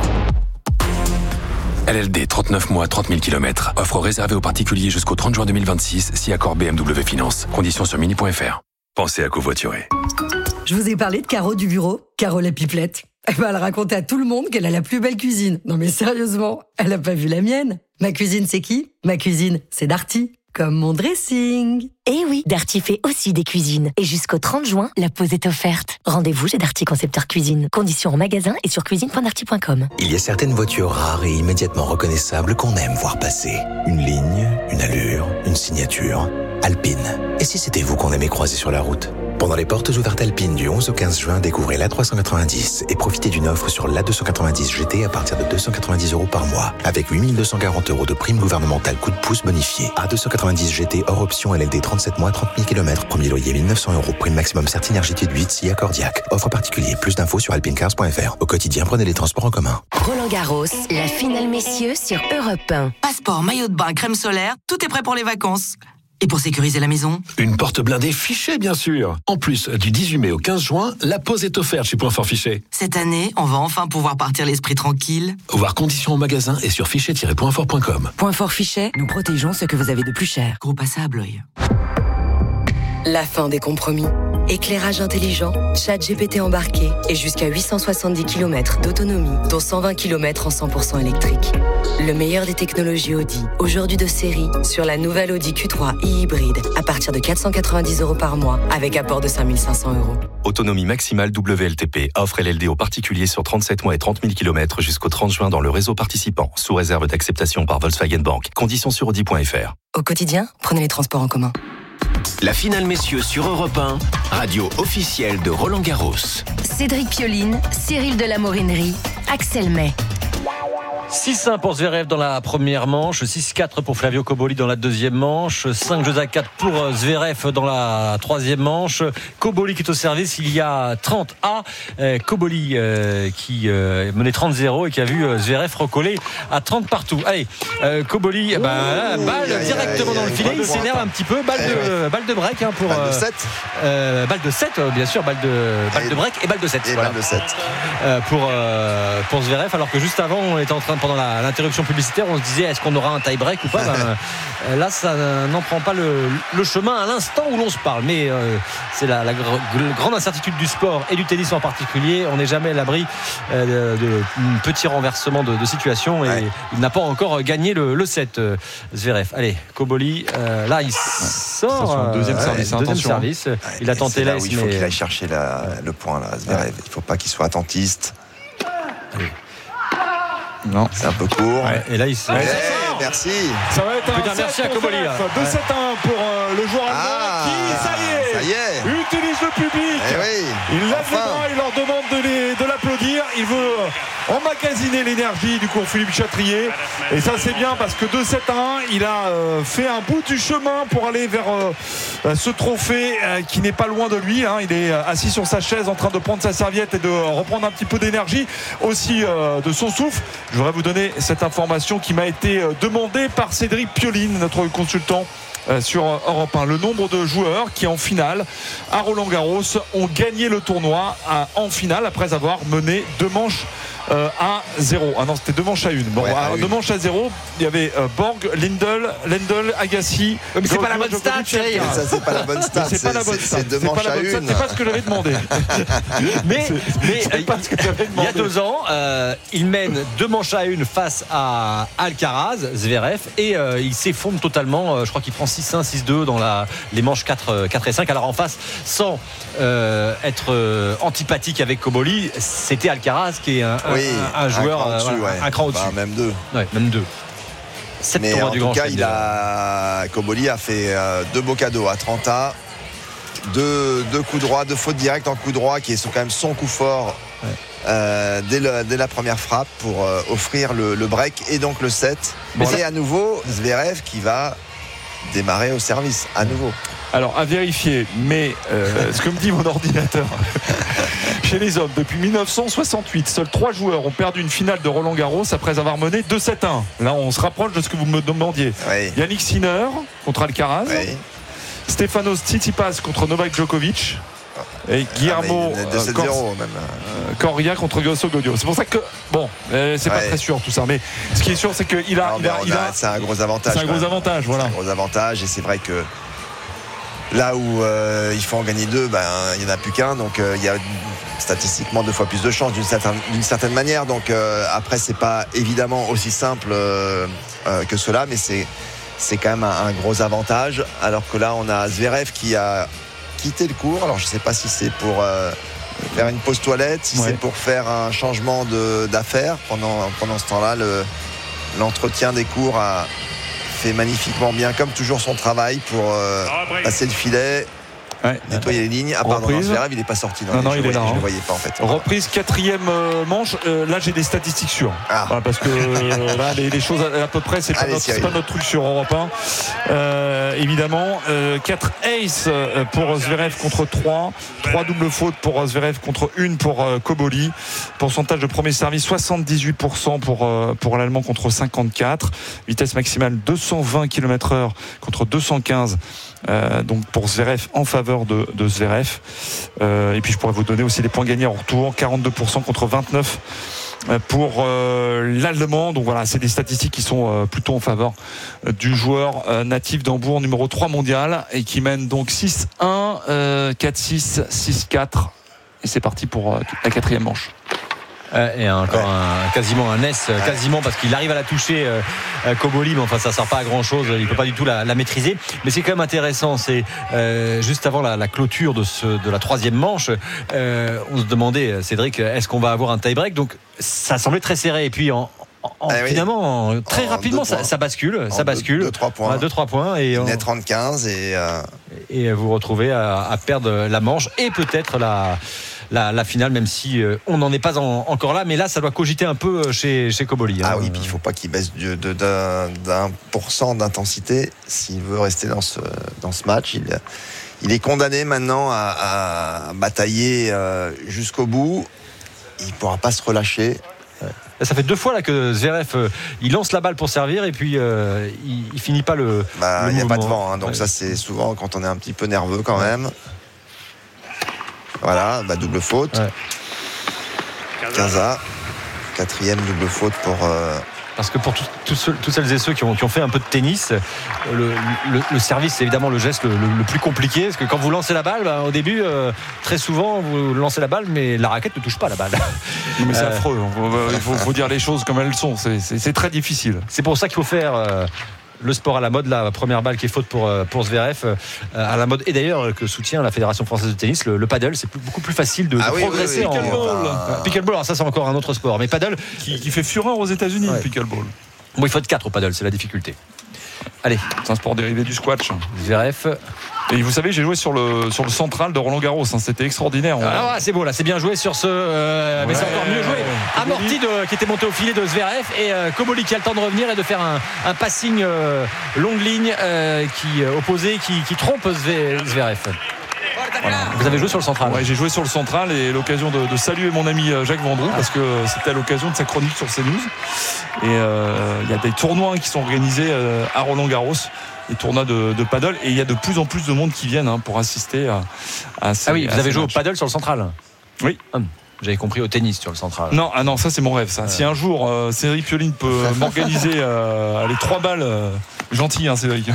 L L D, trente-neuf mois, trente mille kilomètres. Offre réservée aux particuliers jusqu'au trente juin deux mille vingt-six, si accord B M W Finance. Conditions sur mini point f r. Pensez à covoiturer. Je vous ai parlé de Caro du bureau, Caro la pipelette. Eh ben, elle racontait à tout le monde qu'elle a la plus belle cuisine. Non mais sérieusement, elle a pas vu la mienne. Ma cuisine, c'est qui ? Ma cuisine, c'est Darty. Comme mon dressing. Eh oui, Darty fait aussi des cuisines. Et jusqu'au trente juin, la pause est offerte. Rendez-vous chez Darty Concepteur Cuisine. Conditions en magasin et sur cuisine point darty point com. Il y a certaines voitures rares et immédiatement reconnaissables qu'on aime voir passer. Une ligne, une allure, une signature. Alpine. Et si c'était vous qu'on aimait croiser sur la route ? Pendant les portes ouvertes Alpine du onze au quinze juin, découvrez l'A trois cent quatre-vingt-dix et profitez d'une offre sur l'A deux cent quatre-vingt-dix G T à partir de deux cent quatre-vingt-dix euros par mois, avec huit mille deux cent quarante euros de prime gouvernementale coup de pouce bonifié. A deux cent quatre-vingt-dix G T hors option L L D trente-sept mois, trente mille kilomètres, premier loyer mille neuf cents euros, prime maximum Certinergie de huit, si accordiaque. Offre particulier, plus d'infos sur alpinecars point f r. Au quotidien, prenez les transports en commun. Roland Garros, la finale messieurs sur Europe un. Passeport, maillot de bain, crème solaire, tout est prêt pour les vacances. Et pour sécuriser la maison ? Une porte blindée Fichet, bien sûr. En plus, du dix-huit mai au quinze juin, la pause est offerte chez Point Fort Fichet. Cette année, on va enfin pouvoir partir l'esprit tranquille. Voir conditions au magasin et sur fichet tiret point fort point com. Point Fort Fichet, nous protégeons ce que vous avez de plus cher. Groupe à ça à Blois. La fin des compromis. Éclairage intelligent, ChatGPT embarqué et jusqu'à huit cent soixante-dix kilomètres d'autonomie, dont cent vingt kilomètres en cent pour cent électrique. Le meilleur des technologies Audi, aujourd'hui de série, sur la nouvelle Audi Q trois e-hybride, à partir de quatre cent quatre-vingt-dix euros par mois, avec apport de cinq mille cinq cents euros. Autonomie maximale W L T P. Offre L L D aux particuliers sur trente-sept mois et trente mille kilomètres jusqu'au trente juin dans le réseau participant, sous réserve d'acceptation par Volkswagen Bank. Conditions sur audi point f r. Au quotidien, prenez les transports en commun. La finale messieurs sur Europe un, radio officielle de Roland Garros. Cédric Pioline, Cyril de la Morinerie, Axel May. six un pour Zverev dans la première manche, six quatre pour Flavio Cobolli dans la deuxième manche, cinq jeux à quatre pour Zverev dans la troisième manche. Cobolli qui est au service, il y a trente à Cobolli euh, qui euh, menait trente zéro et qui a vu Zverev recoller à trente partout. Allez, euh, Cobolli, eh ben, balle aïe, directement aïe, dans aïe, le filet, il s'énerve un petit peu, balle, eh de, ouais. balle de break hein, pour... Balle de sept euh, Balle de sept, bien sûr, balle de, balle de break et balle de sept. Et voilà. balle de sept. Euh, pour, euh, pour Zverev, alors que juste avant, on était en train, pendant la, l'interruption publicitaire, on se disait est-ce qu'on aura un tie-break ou pas. Ben, là, ça n'en prend pas le, le chemin à l'instant où l'on se parle. Mais euh, c'est la, la gr- grande incertitude du sport et du tennis en particulier. On n'est jamais à l'abri euh, de, de petit renversement de, de situation. Et ouais. il n'a pas encore gagné le, le set, euh, Zverev. Allez, Cobolli, euh, là, il sort. Ouais, deuxième euh, service. Ouais, deuxième service. Ouais, il a tenté là l'aise. où il faut mais... qu'il aille chercher la, le point, là, Zverev. Ouais. Il ne faut pas qu'il soit attentiste. Allez. Non, c'est un peu court. Ouais, et là, il se. Ouais, merci. Ça va être un Putain, merci à Cobolli. deux sept un pour euh, le joueur allemand ah, qui, ça y est, ça y est, utilise le public. Eh oui, il lève enfin. les bras, il leur demande de, les, de l'applaudir. Il veut emmagasiner l'énergie du cours Philippe Chatrier. Et ça, c'est bien parce que deux sept un, il a euh, fait un bout du chemin pour aller vers euh, ce trophée euh, qui n'est pas loin de lui. Hein. Il est assis sur sa chaise en train de prendre sa serviette et de reprendre un petit peu d'énergie, aussi euh, de son souffle. Je voudrais vous donner cette information qui m'a été demandée par Cédric Pioline, notre consultant sur Europe un. Le nombre de joueurs qui en finale à Roland-Garros ont gagné le tournoi en finale après avoir mené deux manches Euh, à zéro. Ah non, c'était deux manches à une. Bon, ouais, à deux une. manches à zéro, il y avait euh, Borg, Lindl, Lendl, Agassi. Mais c'est pas la bonne stat, ça c'est pas la bonne stat. C'est pas la bonne stat. C'est deux manches à une. C'est pas ce que j'avais demandé. mais mais c'est pas ce que j'avais demandé. Il y a deux ans, euh, il mène deux manches à une face à Alcaraz, Zverev, et euh, il s'effondre totalement. Euh, je crois qu'il prend six un, six deux dans la, les manches quatre, quatre et cinq. Alors en face, sans euh, être euh, antipathique avec Cobolli, c'était Alcaraz qui est un, un, oui, un, un joueur un cran au-dessus. euh, Ouais. Un cran au-dessus. Bah, même deux. Ouais, même deux. Mais en tout cas, il a... Cobolli a fait euh, deux beaux cadeaux à trente à. Deux, deux coups droits, deux fautes directes en coup droit qui sont quand même son coup fort ouais. euh, dès, le, dès la première frappe pour euh, offrir le, le break et donc le set. Bon, et là... à nouveau, Zverev qui va démarrer au service à nouveau. Alors à vérifier, mais euh, ce que me dit mon ordinateur, chez les hommes, depuis dix-neuf cent soixante-huit, seuls trois joueurs ont perdu une finale de Roland-Garros après avoir mené deux sept un. Là, on se rapproche de ce que vous me demandiez. Oui. Yannick Sinner contre Alcaraz, oui. Stefanos Tsitsipas contre Novak Djokovic. Et Guillermo ah, deux sept zéro, même. Euh, Coria contre Grosso Godio. C'est pour ça que bon, euh, c'est ouais. pas très sûr tout ça, mais ce qui est sûr, c'est qu'il a, non, il a, il a, a c'est un gros avantage. C'est un gros avantage, voilà. C'est un gros avantage, et c'est vrai que là où euh, il faut en gagner deux, ben il n'y en a plus qu'un, donc euh, il y a statistiquement deux fois plus de chances d'une certaine, d'une certaine manière. Donc euh, après, c'est pas évidemment aussi simple euh, euh, que cela, mais c'est c'est quand même un, un gros avantage. Alors que là, on a Zverev qui a quitté le cours. Alors je ne sais pas si c'est pour euh, faire une pause toilette, si ouais. c'est pour faire un changement de, d'affaires. Pendant, pendant ce temps-là, le, l'entretien des cours a fait magnifiquement bien, comme toujours, son travail pour euh, passer le filet. Ouais. Nettoyer les lignes. Ah pardon, non, Zverev, il n'est pas sorti. Non, non, non il voyais, est là. Je ne hein. le voyais pas en fait. Reprise quatrième euh, manche. Euh, là, j'ai des statistiques sûres. Ah. Voilà, parce que euh, là, les, les choses à, à peu près, c'est pas, Allez, notre, c'est pas notre truc sur Europe un. Euh, évidemment, euh, quatre aces pour Zverev contre trois. trois doubles fautes pour Zverev contre une pour euh, Cobolli. Pourcentage de premier service soixante-dix-huit pour cent pour, euh, pour l'Allemand contre cinquante-quatre. Vitesse maximale deux cent vingt kilomètres heure contre deux cent quinze. Euh, donc pour Zverev en faveur de, de Zverev euh, et puis je pourrais vous donner aussi les points gagnés en retour, quarante-deux pour cent contre vingt-neuf pour euh, l'Allemand. Donc voilà, c'est des statistiques qui sont euh, plutôt en faveur euh, du joueur euh, natif d'Hambourg, numéro trois mondial, et qui mène donc six un, euh, quatre six, six quatre, et c'est parti pour euh, la quatrième manche. Et encore ouais. un, quasiment un S, ouais. quasiment parce qu'il arrive à la toucher euh, Cobolli, mais enfin ça sert pas à grand chose, il peut pas du tout la, la maîtriser. Mais c'est quand même intéressant, c'est euh, juste avant la, la clôture de, ce, de la troisième manche, euh, on se demandait, Cédric, est-ce qu'on va avoir un tie-break? Donc ça semblait très serré, et puis en En, eh oui. finalement en, très en rapidement ça, ça bascule en ça bascule deux trois points deux trois points et on est trente quinze et, euh... et et vous retrouvez à, à perdre la manche et peut-être la, la, la finale, même si euh, on n'en est pas en, encore là. Mais là, ça doit cogiter un peu chez, chez Koboli. Hein. Ah oui, puis il ne faut pas qu'il baisse de, de, d'un, d'un pour cent d'intensité s'il veut rester dans ce, dans ce match. Il, il est condamné maintenant à, à batailler euh, jusqu'au bout. Il ne pourra pas se relâcher. Ça fait deux fois là que Zverev euh, il lance la balle pour servir et puis euh, il, il finit pas le. Bah, il n'y a pas de vent, hein, donc ouais. ça c'est souvent quand on est un petit peu nerveux quand même. Voilà, bah, double faute. Ouais. Kaza, quatrième double faute pour. Euh... Parce que pour toutes celles et ceux qui ont, qui ont fait un peu de tennis, le, le, le service c'est évidemment le geste le, le plus compliqué. Parce que quand vous lancez la balle, bah, au début, euh, très souvent, vous lancez la balle, mais la raquette ne touche pas la balle. Non, mais c'est euh... affreux. Il faut, faut dire les choses comme elles sont. C'est, c'est, c'est très difficile. C'est pour ça qu'il faut faire. Euh, le sport à la mode, la première balle qui est faute pour, pour Zverev, euh, à la mode, et d'ailleurs que soutient la Fédération française de tennis, le, le paddle, c'est plus, beaucoup plus facile de, ah de oui, progresser oui, oui, en pickleball. Euh... Pickleball, alors ça c'est encore un autre sport, mais paddle qui, qui fait fureur aux États-Unis, ouais. Le pickleball. Bon, il faut être quatre au paddle, c'est la difficulté. Allez, c'est un sport dérivé du squash. Zverev. Et vous savez, j'ai joué sur le, sur le central de Roland Garros, hein, c'était extraordinaire. Ah, ah, c'est beau là, c'est bien joué sur ce. Euh, ouais, mais c'est encore mieux joué. Ouais, Amorti de, qui était monté au filet de Zverev et euh, Koboli qui a le temps de revenir et de faire un, un passing euh, longue ligne euh, qui euh, opposé, qui, qui trompe Zverev. Voilà. Vous avez joué sur le central? Ouais, j'ai joué sur le central et l'occasion de, de saluer mon ami Jacques Vendroux parce que c'était à l'occasion de sa chronique sur CNews. Et il euh, y a des tournois qui sont organisés euh, à Roland Garros, des tournois de, de paddle, et il y a de plus en plus de monde qui viennent hein, pour assister à, à ces. Ah oui, vous avez joué matchs. Au paddle sur le central? Oui. Hum. J'avais compris au tennis sur le central. Non, ah non, ça c'est mon rêve. Ça. Euh... Si un jour euh, Cédric Pioline peut m'organiser euh, les trois balles, euh, gentil, hein, Cédric.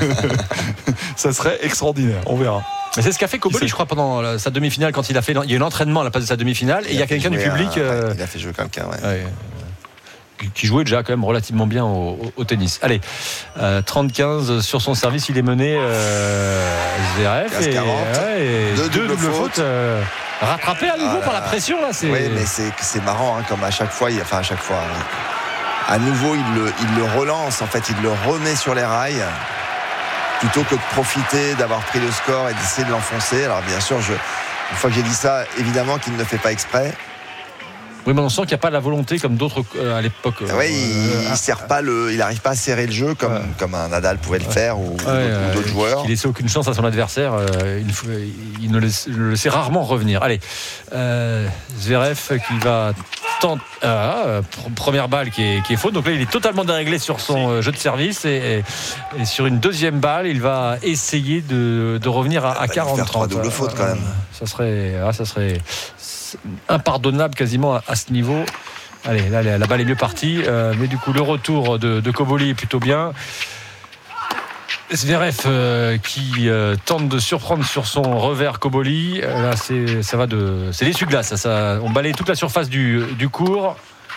Ça serait extraordinaire. On verra. Mais c'est ce qu'a fait Koboli, je crois, pendant la, sa demi-finale, quand il a fait, il y a eu l'entraînement à la place de sa demi-finale, et il y a quelqu'un du public. Un, euh, ouais, il a fait jouer quelqu'un, ouais. ouais qui jouait déjà quand même relativement bien au, au, au tennis. Allez, euh, trente quinze sur son service, il est mené euh, Zverev et, ouais, et deux, deux doubles fautes. fautes euh, rattrapées à nouveau ah, par la pression là. C'est... Oui, mais c'est, c'est marrant, hein, comme à chaque fois, il, enfin à chaque fois, à nouveau il le, il le relance, en fait, il le remet sur les rails plutôt que de profiter d'avoir pris le score et d'essayer de l'enfoncer. Alors bien sûr, je, une fois que j'ai dit ça, évidemment qu'il ne le fait pas exprès. Oui, mais on sent qu'il n'y a pas la volonté comme d'autres euh, à l'époque. Euh, oui, il euh, n'arrive pas, pas à serrer le jeu comme, ouais. comme un Nadal pouvait le faire ou, ouais, ou, d'autres, euh, ou d'autres joueurs. Il ne laissait aucune chance à son adversaire. Euh, il, il ne laisse, le laissait rarement revenir. Allez, euh, Zverev qui va tenter. Euh, première balle qui est, qui est faute. Donc là, il est totalement déréglé sur son jeu de service. Et, et, et sur une deuxième balle, il va essayer de, de revenir à, à quarante trente. Double faute quand même. Ça serait. Ah, ça serait impardonnable quasiment à, à ce niveau. Allez, là la balle est mieux partie, euh, mais du coup le retour de, de Koboli est plutôt bien. Zverev euh, qui euh, tente de surprendre sur son revers Koboli. Là c'est ça va de c'est l'essuie-glace. Ça, ça, on balaye toute la surface du, du court.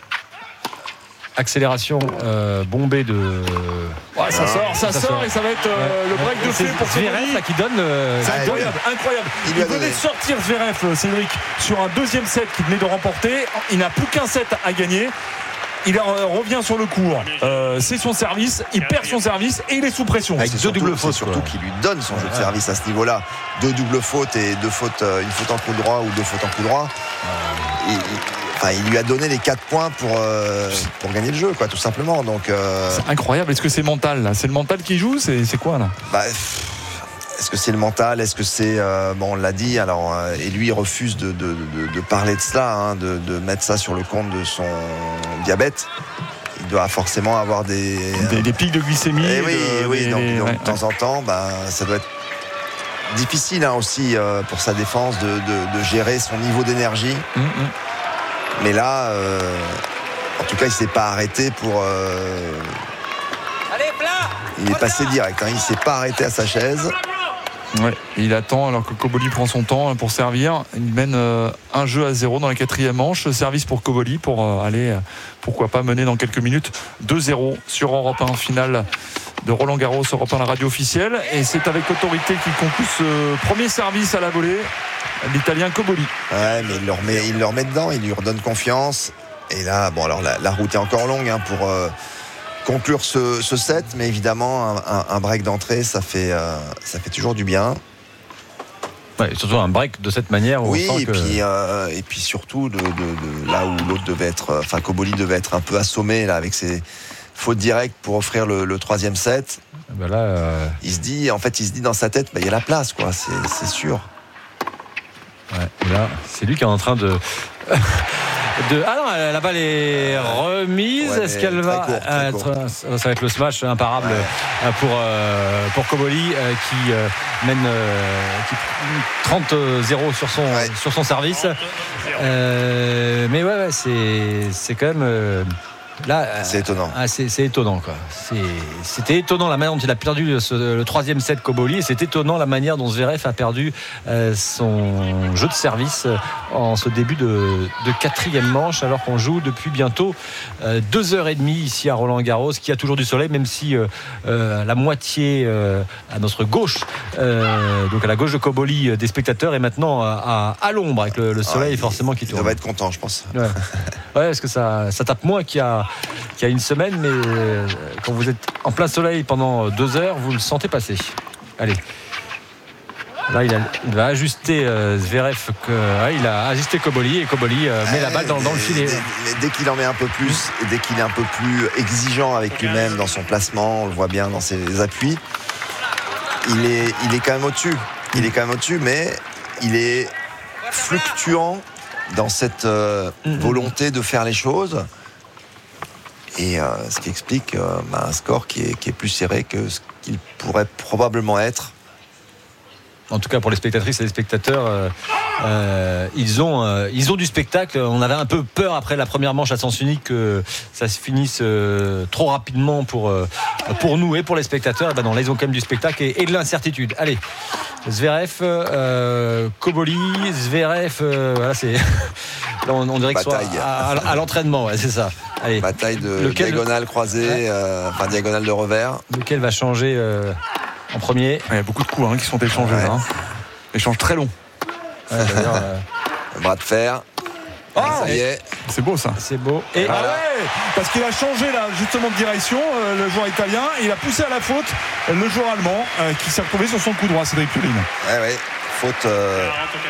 Accélération euh, bombée de. Ouais, ça sort, ça, ça sort, sort et ça va être euh, ouais. le break de c'est fait pour Zverev là qui donne. Euh, c'est incroyable, incroyable. Il, il venait de sortir Zverev, Cédric, sur un deuxième set qu'il venait de remporter. Il n'a plus qu'un set à gagner. Il revient sur le court. Euh, c'est son service. Il perd son service et il est sous pression. Avec deux doubles fautes, surtout qu'il lui donne son jeu de service à ce niveau-là. Deux doubles fautes et deux fautes, une faute en coup droit ou deux fautes en coup droit. Et, et, Enfin, il lui a donné les quatre points pour, euh, pour gagner le jeu, quoi, tout simplement. Donc, euh... c'est incroyable. Est-ce que c'est mental là ? C'est le mental qui joue ? C'est, c'est quoi là ? Bah, est-ce que c'est le mental ? Est-ce que c'est euh, bon, on l'a dit. Alors, euh, et lui, il refuse de, de, de, de parler de cela, hein, de, de mettre ça sur le compte de son diabète. Il doit forcément avoir des des, des pics de glycémie. Et oui, de, oui. Des, donc, des, donc ouais, de temps ouais. en temps, bah, ça doit être difficile hein, aussi euh, pour sa défense de, de, de gérer son niveau d'énergie. Mm-hmm. Mais là, euh, en tout cas, il ne s'est pas arrêté pour. Euh... Allez, plat. Il est passé direct. Hein, il ne s'est pas arrêté à sa chaise. Ouais, il attend alors que Koboli prend son temps pour servir. Il mène euh, un jeu à zéro dans la quatrième manche. Service pour Koboli pour euh, aller, euh, pourquoi pas, mener dans quelques minutes deux zéro sur Europe un finale de Roland Garros, Europe un, la radio officielle. Et c'est avec autorité qu'il conclut ce premier service à la volée. L'Italien Koboli. Ouais, mais il le remet, il le remet dedans, il lui redonne confiance. Et là, bon, alors la, la route est encore longue hein, pour euh, conclure ce, ce set, mais évidemment, un, un break d'entrée, ça fait, euh, ça fait toujours du bien. Ouais, surtout un break de cette manière. Où oui, on sent et, que... puis, euh, et puis surtout, de, de, de là où l'autre devait être, enfin Koboli devait être un peu assommé là, avec ses fautes directes pour offrir le, le troisième set. Ben là, euh... il se dit, en fait, il se dit dans sa tête, bah, il y a la place, quoi, c'est, c'est sûr. Ouais, et là, c'est lui qui est en train de. de... Ah non, la balle est remise. Ouais, est-ce qu'elle va court, être. Ça va être le smash imparable ouais. pour, euh, pour Koboli euh, qui euh, mène euh, qui... trente zéro sur son, ouais. sur son service. Euh, mais ouais, ouais c'est, c'est quand même. Euh... Là, c'est étonnant. Ah, c'est, c'est étonnant, quoi. C'est, c'était étonnant la manière dont il a perdu ce, le troisième set Koboli, et c'est étonnant la manière dont Zverev a perdu euh, son jeu de service en ce début de, de quatrième manche, alors qu'on joue depuis bientôt euh, deux heures et demie ici à Roland-Garros, qui a toujours du soleil, même si euh, euh, la moitié euh, à notre gauche, euh, donc à la gauche de Koboli, euh, des spectateurs, est maintenant à, à, à l'ombre avec le, le soleil, ah, forcément qui tourne. Il va être content, je pense. Ouais, ouais parce que ça, ça tape moins qu'il y a qu'il y a une semaine, mais quand vous êtes en plein soleil pendant deux heures, vous le sentez passer. Allez. Là, il, a, il va ajuster euh, Zverev. Que, ouais, il a ajusté Koboli et Koboli euh, met la balle dans, dans le filet. Dès, dès qu'il en met un peu plus, et dès qu'il est un peu plus exigeant avec lui-même dans son placement, on le voit bien dans ses appuis, il est, il est quand même au-dessus. Il est quand même au-dessus, mais il est fluctuant dans cette euh, volonté de faire les choses. Et euh, ce qui explique euh, bah, un score qui est, qui est plus serré que ce qu'il pourrait probablement être. En tout cas pour les spectatrices et les spectateurs, euh, euh, ils, ont, euh, ils ont du spectacle. On avait un peu peur après la première manche à sens unique que ça se finisse euh, trop rapidement pour, euh, pour nous et pour les spectateurs. Et ben non, là ils ont quand même du spectacle et, et de l'incertitude. Allez, Zverev, euh, Koboli, Zverev, euh, voilà, c'est... Là, on, on dirait que soit à, à, à l'entraînement, ouais, c'est ça. Allez. Bataille de lequel, diagonale croisée, ouais. euh, enfin diagonale de revers. Lequel va changer euh, en premier? Il y a beaucoup de coups hein, qui sont échangés. Ouais. Hein. Échange très long. Ouais, euh... Bras de fer. Oh, ça y est. C'est beau ça. C'est beau. Et ah ouais, parce qu'il a changé là justement de direction, euh, le joueur italien. Il a poussé à la faute le joueur allemand euh, qui s'est retrouvé sur son coup droit, Cédric Pulin. Ouais, ouais. Faute. Euh...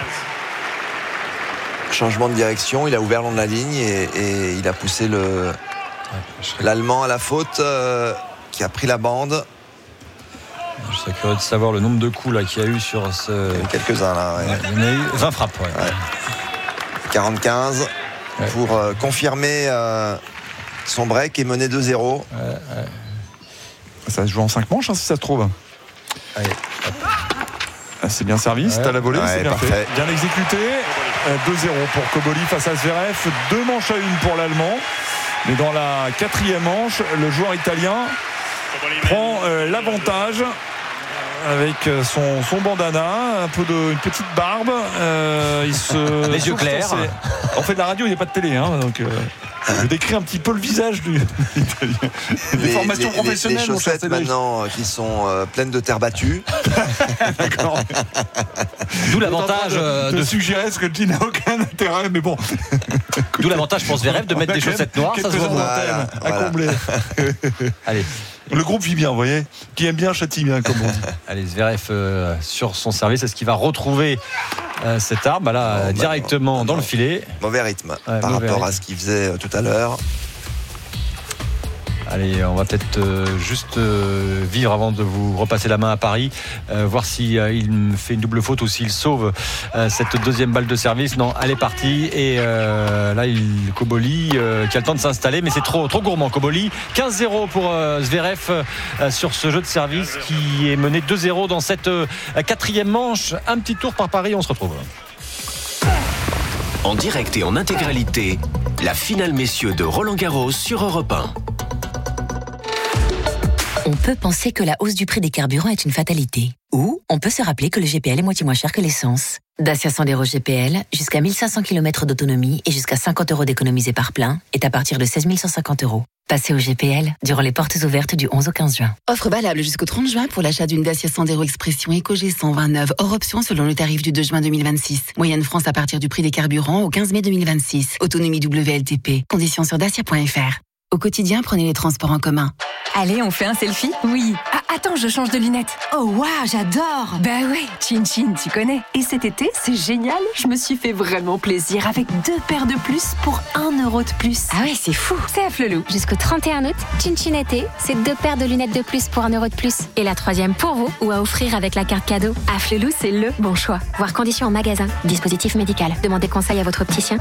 Changement de direction, il a ouvert le long de la ligne et, et il a poussé le, ouais, l'Allemand à la faute euh, qui a pris la bande. Je serais curieux de savoir le nombre de coups là, qu'il y a eu sur ce. Il y en a quelques-uns là. Ouais. Ouais, il y en a eu vingt frappes. Ouais. Ouais. quarante-quinze ouais. pour euh, confirmer euh, son break et mener deux zéro. Ouais, ouais. Ça se joue en cinq manches hein, si ça se trouve. Allez. Ah, c'est bien servi, ouais. C'est à la volée, ouais, c'est bien parfait. Fait. Bien exécuté. deux zéro pour Koboli face à Zverev. Deux manches à une pour l'Allemand. Mais dans la quatrième manche, le joueur italien prend euh, l'avantage avec son, son bandana, un peu de, une petite barbe. Euh, il se Les yeux clairs. Ses... On fait de la radio, il n'y a pas de télé. Hein, donc, euh, je décris un petit peu le visage du italien. Les, les formations les, professionnelles. Les chaussettes maintenant qui sont euh, pleines de terre battue. D'accord. D'où l'avantage de, de, de suggérer ce que tu n'as aucun intérêt, mais bon. D'où l'avantage pour Zverev de mettre des chaussettes noires, ça se voit voilà, à voilà. combler. Allez. Le groupe vit bien, vous voyez, qui aime bien châtie bien, comme on dit. Allez, Zverev euh, sur son service, est-ce qu'il va retrouver euh, cette arme bah là, non, directement bah, dans non. le filet? Mauvais rythme ouais, par mauvais rapport rythme. à ce qu'il faisait euh, tout à l'heure. Allez, on va peut-être euh, juste euh, vivre avant de vous repasser la main à Paris, euh, voir si euh, il fait une double faute ou s'il sauve euh, cette deuxième balle de service. Non, elle est partie et euh, là, il Koboli euh, qui a le temps de s'installer, mais c'est trop trop gourmand. Koboli, quinze zéro pour euh, Zverev euh, sur ce jeu de service qui est mené deux zéro dans cette euh, quatrième manche. Un petit tour par Paris, on se retrouve. En direct et en intégralité, la finale messieurs de Roland-Garros sur Europe un. On peut penser que la hausse du prix des carburants est une fatalité. Ou on peut se rappeler que le G P L est moitié moins cher que l'essence. Dacia Sandero G P L, jusqu'à mille cinq cents kilomètres d'autonomie et jusqu'à cinquante euros d'économisés par plein, est à partir de seize mille cent cinquante euros. Passez au G P L durant les portes ouvertes du onze au quinze juin. Offre valable jusqu'au trente juin pour l'achat d'une Dacia Sandero Expression Eco G cent vingt-neuf, hors option selon le tarif du deux juin deux mille vingt-six. Moyenne France à partir du prix des carburants au quinze mai deux mille vingt-six. Autonomie W L T P. Conditions sur dacia point f r. Au quotidien, prenez les transports en commun. Allez, on fait un selfie? Oui. Ah, attends, je change de lunettes. Oh waouh, j'adore. Bah ouais, Chin Chin, tu connais. Et cet été, c'est génial. Je me suis fait vraiment plaisir avec deux paires de plus pour un euro de plus. Ah ouais, c'est fou. C'est à Flelou. Jusqu'au trente et un août, Chin Chin été, c'est deux paires de lunettes de plus pour un euro de plus. Et la troisième pour vous ou à offrir avec la carte cadeau. À Flelou, c'est le bon choix. Voir conditions en magasin. Dispositif médical. Demandez conseil à votre opticien.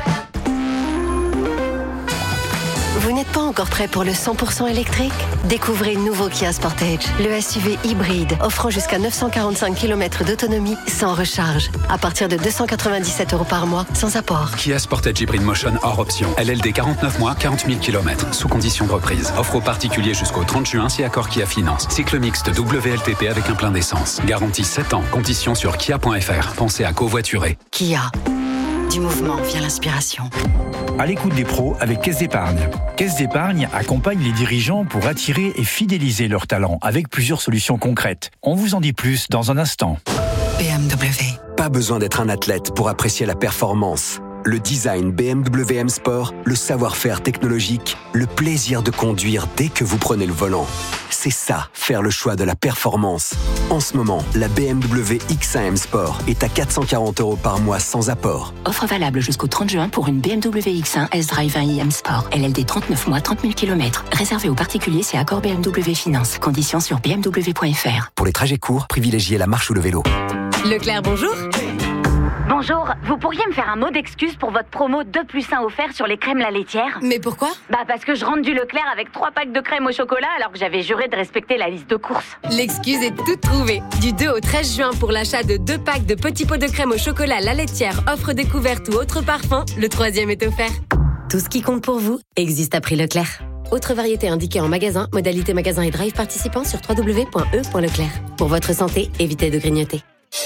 Vous n'êtes pas encore prêt pour le cent pour cent électrique? Découvrez le nouveau Kia Sportage, le S U V hybride, offrant jusqu'à neuf cent quarante-cinq kilomètres d'autonomie sans recharge, à partir de deux cent quatre-vingt-dix-sept euros par mois, sans apport. Kia Sportage Hybrid Motion hors option. L L D quarante-neuf mois, quarante mille kilomètres, sous condition de reprise. Offre aux particuliers jusqu'au trente juin si accord Kia Finance. Cycle mixte W L T P avec un plein d'essence. Garantie sept ans. Conditions sur kia point f r. Pensez à covoiturer. Kia. Du mouvement via l'inspiration. À l'écoute des pros avec Caisse d'Épargne. Caisse d'Épargne accompagne les dirigeants pour attirer et fidéliser leurs talents avec plusieurs solutions concrètes. On vous en dit plus dans un instant. B M W. Pas besoin d'être un athlète pour apprécier la performance. Le design B M W M Sport, le savoir-faire technologique, le plaisir de conduire dès que vous prenez le volant. C'est ça, faire le choix de la performance. En ce moment, la B M W X un M Sport est à quatre cent quarante euros par mois sans apport. Offre valable jusqu'au trente juin pour une B M W X un S-Drive un i M Sport. L L D trente-neuf mois, trente mille kilomètres. Réservé aux particuliers, c'est accord B M W Finance. Conditions sur b m w point f r. Pour les trajets courts, privilégiez la marche ou le vélo. Leclerc, bonjour. Bonjour, vous pourriez me faire un mot d'excuse pour votre promo deux plus un offert sur les crèmes la laitière? Mais pourquoi? Bah parce que je rentre du Leclerc avec trois packs de crème au chocolat alors que j'avais juré de respecter la liste de courses. L'excuse est toute trouvée. Du deux au treize juin pour l'achat de deux packs de petits pots de crème au chocolat la laitière, offre découverte ou autre parfum, le troisième est offert. Tout ce qui compte pour vous existe à prix Leclerc. Autre variété indiquée en magasin, modalité magasin et drive participant sur w w w point e point leclerc. Pour votre santé, évitez de grignoter.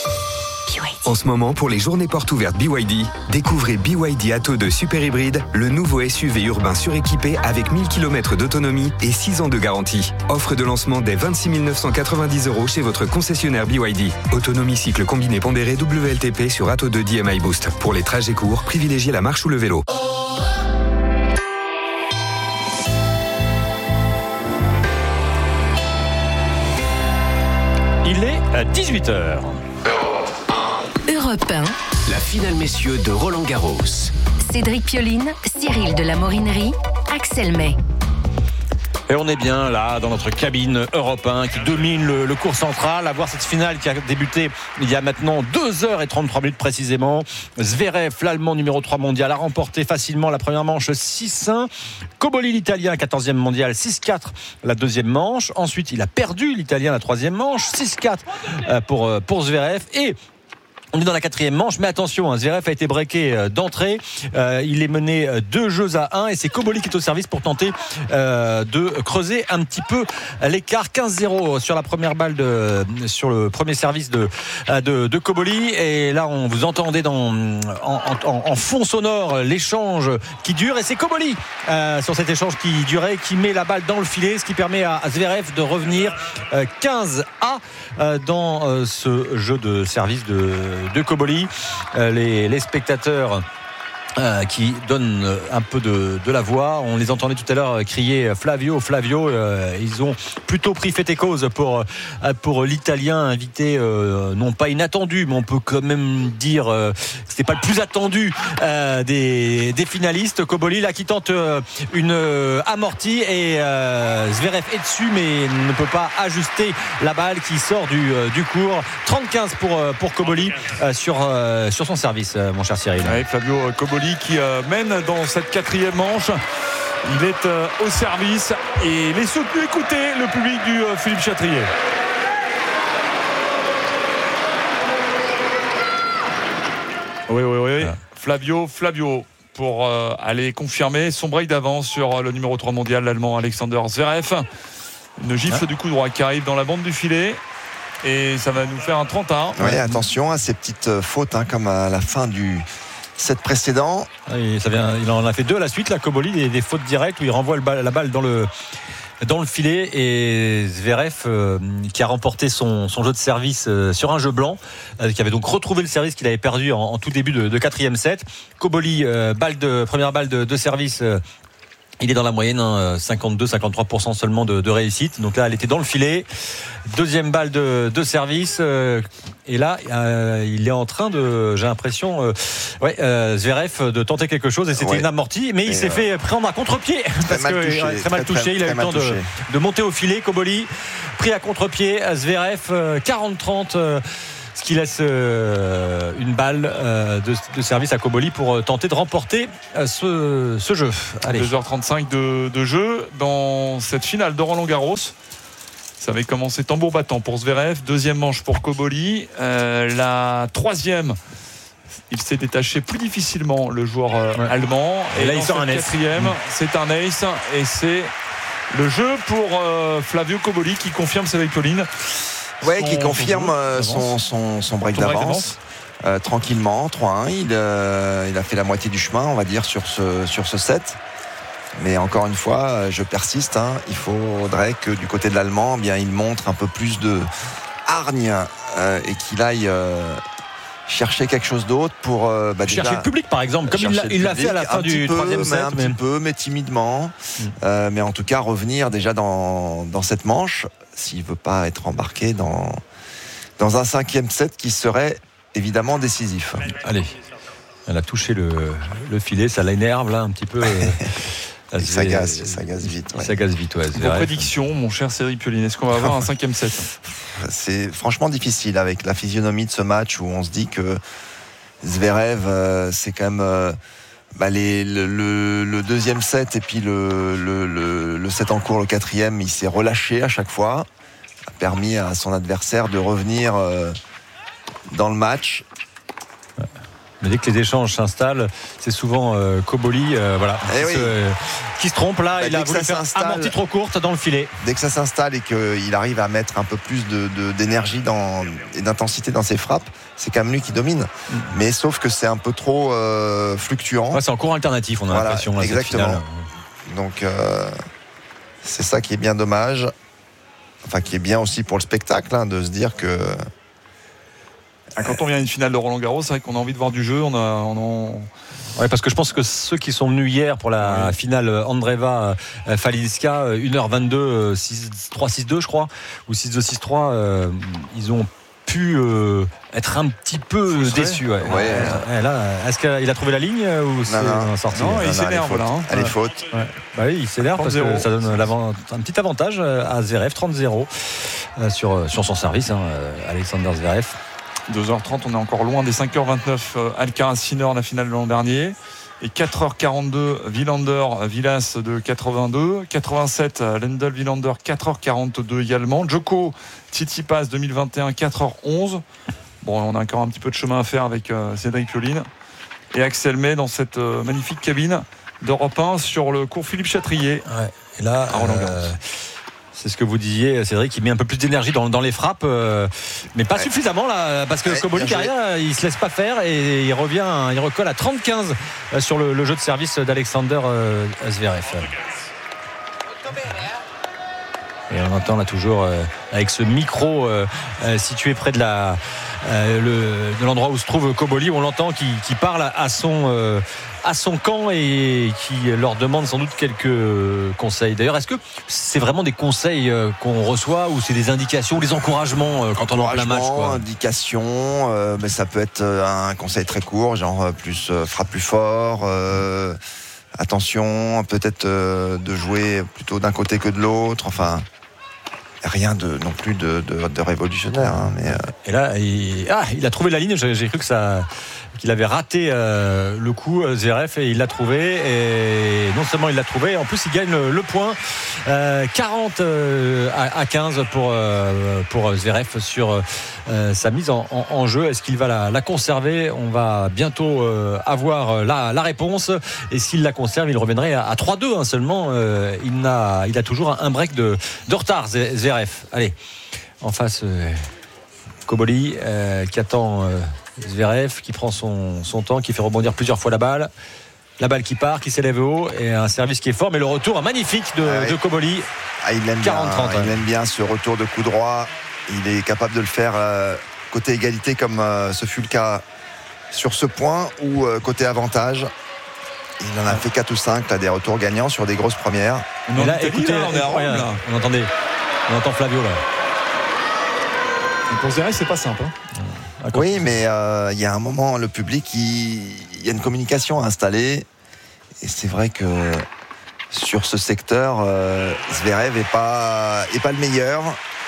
En ce moment, pour les journées portes ouvertes B Y D, découvrez B Y D Atto deux Super Hybride, le nouveau S U V urbain suréquipé avec mille kilomètres d'autonomie et six ans de garantie. Offre de lancement dès vingt-six mille neuf cent quatre-vingt-dix euros chez votre concessionnaire B Y D. Autonomie cycle combiné pondéré W L T P sur Atto deux D M I Boost. Pour les trajets courts, privilégiez la marche ou le vélo. Il est à dix-huit heures. Europe un. La finale messieurs de Roland Garros. Cédric Pioline, Cyril de la Morinerie, Axel May. Et on est bien là dans notre cabine Europe un qui domine le, le cours central. À voir cette finale qui a débuté il y a maintenant deux heures trente-trois minutes précisément. Zverev, l'Allemand numéro trois mondial, a remporté facilement la première manche six un. Cobolli, l'Italien, quatorzième mondial, six quatre la deuxième manche. Ensuite, il a perdu l'Italien la troisième manche, six quatre pour, pour Zverev. Et on est dans la quatrième manche, mais attention, hein, Zverev a été breaké d'entrée. Euh, il est mené deux jeux à un et c'est Cobolli qui est au service pour tenter euh, de creuser un petit peu l'écart. quinze zéro sur la première balle de, sur le premier service de, de, de Cobolli. Et là, on vous entendez dans, en, en, en fond sonore l'échange qui dure. Et c'est Cobolli euh, sur cet échange qui durait qui met la balle dans le filet, ce qui permet à, à Zverev de revenir euh, quinze à euh, dans euh, ce jeu de service de de Cobolli. Euh, les, les spectateurs Euh, qui donnent un peu de, de la voix. On les entendait tout à l'heure crier Flavio, Flavio. Euh, ils ont plutôt pris fait et cause pour, pour l'Italien invité, euh, non pas inattendu, mais on peut quand même dire euh, que c'était pas le plus attendu euh, des, des finalistes. Cobolli là qui tente euh, une euh, amortie et euh, Zverev est dessus mais ne peut pas ajuster la balle qui sort du, euh, du court. trente quinze pour, pour Cobolli euh, sur, euh, sur son service, euh, mon cher Cyril. Ouais, Flavio Cobolli qui euh, mène dans cette quatrième manche. Il est euh, au service et les soutenus. Écoutez le public du euh, Philippe Chatrier. Oui, oui, oui. Ah. Flavio, Flavio pour euh, aller confirmer son break d'avance sur euh, le numéro trois mondial, l'Allemand Alexander Zverev. Une gifle ah. du coup droit qui arrive dans la bande du filet. Et ça va nous faire un trente à un. Oui, attention à ces petites fautes, hein, comme à la fin du set précédent. Et ça vient, il en a fait deux à la suite, la Cobolli, des, des fautes directes où il renvoie le ball, la balle dans le, dans le filet. Et Zverev, euh, qui a remporté son, son jeu de service euh, sur un jeu blanc, euh, qui avait donc retrouvé le service qu'il avait perdu en, en tout début de, de quatrième set. Cobolli, euh, balle de, première balle de, de service. Euh, Il est dans la moyenne, hein, cinquante-deux à cinquante-trois pour cent seulement de, de réussite. Donc là, elle était dans le filet. Deuxième balle de, de service. Euh, et là, euh, il est en train de, j'ai l'impression, euh, ouais, euh, Zverev de tenter quelque chose. Et c'était ouais. une amortie. Mais et il s'est euh, fait prendre à contre-pied. Très mal touché. Ouais, très mal très, touché. Très, il a eu le temps de, de monter au filet. Koboli, pris à contre-pied. Zverev, euh, quarante trente. Euh, ce qui laisse euh, une balle euh, de, de service à Koboli pour tenter de remporter euh, ce, ce jeu. Allez. deux heures trente-cinq de, de jeu dans cette finale de Roland-Garros. Ça avait commencé tambour battant pour Zverev, deuxième manche pour Koboli, euh, la troisième, il s'est détaché plus difficilement, le joueur euh, ouais. allemand, et, et là il sort un quatrième, mmh. c'est un ace et c'est le jeu pour euh, Flavio Koboli qui confirme sa victoire. Ouais, qui confirme son, son, son break d'avance, d'avance. Euh, tranquillement, trois un. Il, euh, il a fait la moitié du chemin, on va dire, sur ce, sur ce set. Mais encore une fois, je persiste. Hein, il faudrait que du côté de l'Allemand, eh bien, il montre un peu plus de hargne euh, et qu'il aille euh, chercher quelque chose d'autre pour euh, bah, chercher déjà, le public, par exemple, comme il l'a, il l'a fait à la fin du troisième set. Un mais... petit peu, mais timidement. Mm. Euh, mais en tout cas, revenir déjà dans, dans cette manche. S'il ne veut pas être embarqué dans, dans un cinquième set qui serait évidemment décisif. Allez, elle a touché le, le filet, ça l'énerve là un petit peu. Ça, ça gaze, ça gaze vite. Ouais. Ça gaze vite, ouais. Vos prédictions, mon cher Cédric Pioline, est-ce qu'on va avoir un cinquième set ? C'est franchement difficile avec la physionomie de ce match où on se dit que Zverev, euh, c'est quand même... Euh, Bah les, le, le, le deuxième set et puis le, le, le, le set en cours, le quatrième, il s'est relâché à chaque fois, a permis à son adversaire de revenir euh, dans le match. Mais dès que les échanges s'installent, c'est souvent euh, Koboli euh, voilà, qui, oui. se, qui se trompe là. Bah, il a voulu faire amorti trop courte dans le filet. Dès que ça s'installe et qu'il arrive à mettre un peu plus de, de, d'énergie dans, et d'intensité dans ses frappes, c'est quand même lui qui domine. Mm. Mais sauf que c'est un peu trop euh, fluctuant. Ouais, c'est en cours alternatif, on a voilà, l'impression. Là, exactement. Donc euh, c'est ça qui est bien dommage. Enfin, qui est bien aussi pour le spectacle, hein, de se dire que... Quand on vient à une finale de Roland-Garros, c'est vrai qu'on a envie de voir du jeu. On a, on a... Ouais, parce que je pense que ceux qui sont venus hier pour la oui. finale Andreeva Falidska, une heure vingt-deux, six trois six deux je crois, ou six deux six trois, euh, ils ont pu euh, être un petit peu Frustré. déçus. Ouais. Ouais. Euh, là, est-ce qu'il a trouvé la ligne ou c'est non, sorti Non, il s'énerve là. Hein. Elle est faute. Ouais. Bah oui, il s'énerve parce que ça donne un petit avantage à Zverev, trente zéro sur, sur son service, hein, Alexander Zverev. deux heures trente, on est encore loin des cinq heures vingt-neuf euh, Alcaraz-Sinner, la finale de l'an dernier. Et quatre heures quarante-deux, Villander-Villas de quatre-vingt-deux. quatre-vingt-sept, Lendl-Villander, quatre heures quarante-deux également. Djoko, Tsitsipas deux mille vingt et un, quatre heures onze. Bon, on a encore un petit peu de chemin à faire avec euh, Cédric Pioline. Et Axel May dans cette euh, magnifique cabine d'Europe un sur le cours Philippe Chatrier. Ouais. Et là, à Roland-Garros. Euh... C'est ce que vous disiez, Cédric, il met un peu plus d'énergie dans, dans les frappes, euh, mais pas ouais. suffisamment là, parce que ouais, Koboli derrière, il se laisse pas faire et il revient, il recolle à trente quinze sur le, le jeu de service d'Alexander euh, Zverev. Et on entend là toujours euh, avec ce micro euh, euh, situé près de la euh, le, de l'endroit où se trouve Koboli, on l'entend qui, qui parle à son euh, à son camp et qui leur demande sans doute quelques conseils. D'ailleurs, est-ce que c'est vraiment des conseils qu'on reçoit ou c'est des indications, des encouragements quand on est en plein match, quoi ? Indications, euh, mais ça peut être un conseil très court, genre plus euh, frappe plus fort. Euh, attention, peut-être euh, de jouer plutôt d'un côté que de l'autre. Enfin, rien de non plus de, de, de révolutionnaire. Hein, mais euh... Et là, il... Ah, il a trouvé la ligne. J'ai, j'ai cru que ça, qu'il avait raté euh, le coup, Zverev, et il l'a trouvé. Et non seulement il l'a trouvé, en plus il gagne le, le point. Euh, quarante euh, à quinze pour euh, pour Zverev sur euh, sa mise en, en, en jeu. Est-ce qu'il va la, la conserver ? On va bientôt euh, avoir la, la réponse. Et s'il la conserve, il reviendrait à, à trois deux hein, seulement. Euh, il n'a, il a toujours un break de, de retard, Zverev. Allez, en face, euh, Koboli euh, qui attend euh, Zverev, qui prend son, son temps, qui fait rebondir plusieurs fois la balle. La balle qui part, qui s'élève haut, et un service qui est fort, mais le retour magnifique de, ah oui. de Koboli. Ah, il aime quarante trente. Il aime bien ce retour de coup droit. Il est capable de le faire euh, côté égalité, comme euh, ce fut le cas sur ce point, ou euh, côté avantage. il en a fait quatre ou cinq là, des retours gagnants sur des grosses premières. Mais là, écoutez, là, on, est à Rome, là. on entendait, on entend Flavio là. Et pour Zverev, c'est pas simple. Hein. Oui, mais il euh, y a un moment, le public, il y a une communication à installer. Et c'est vrai que sur ce secteur, euh, Zverev est pas, est pas le meilleur.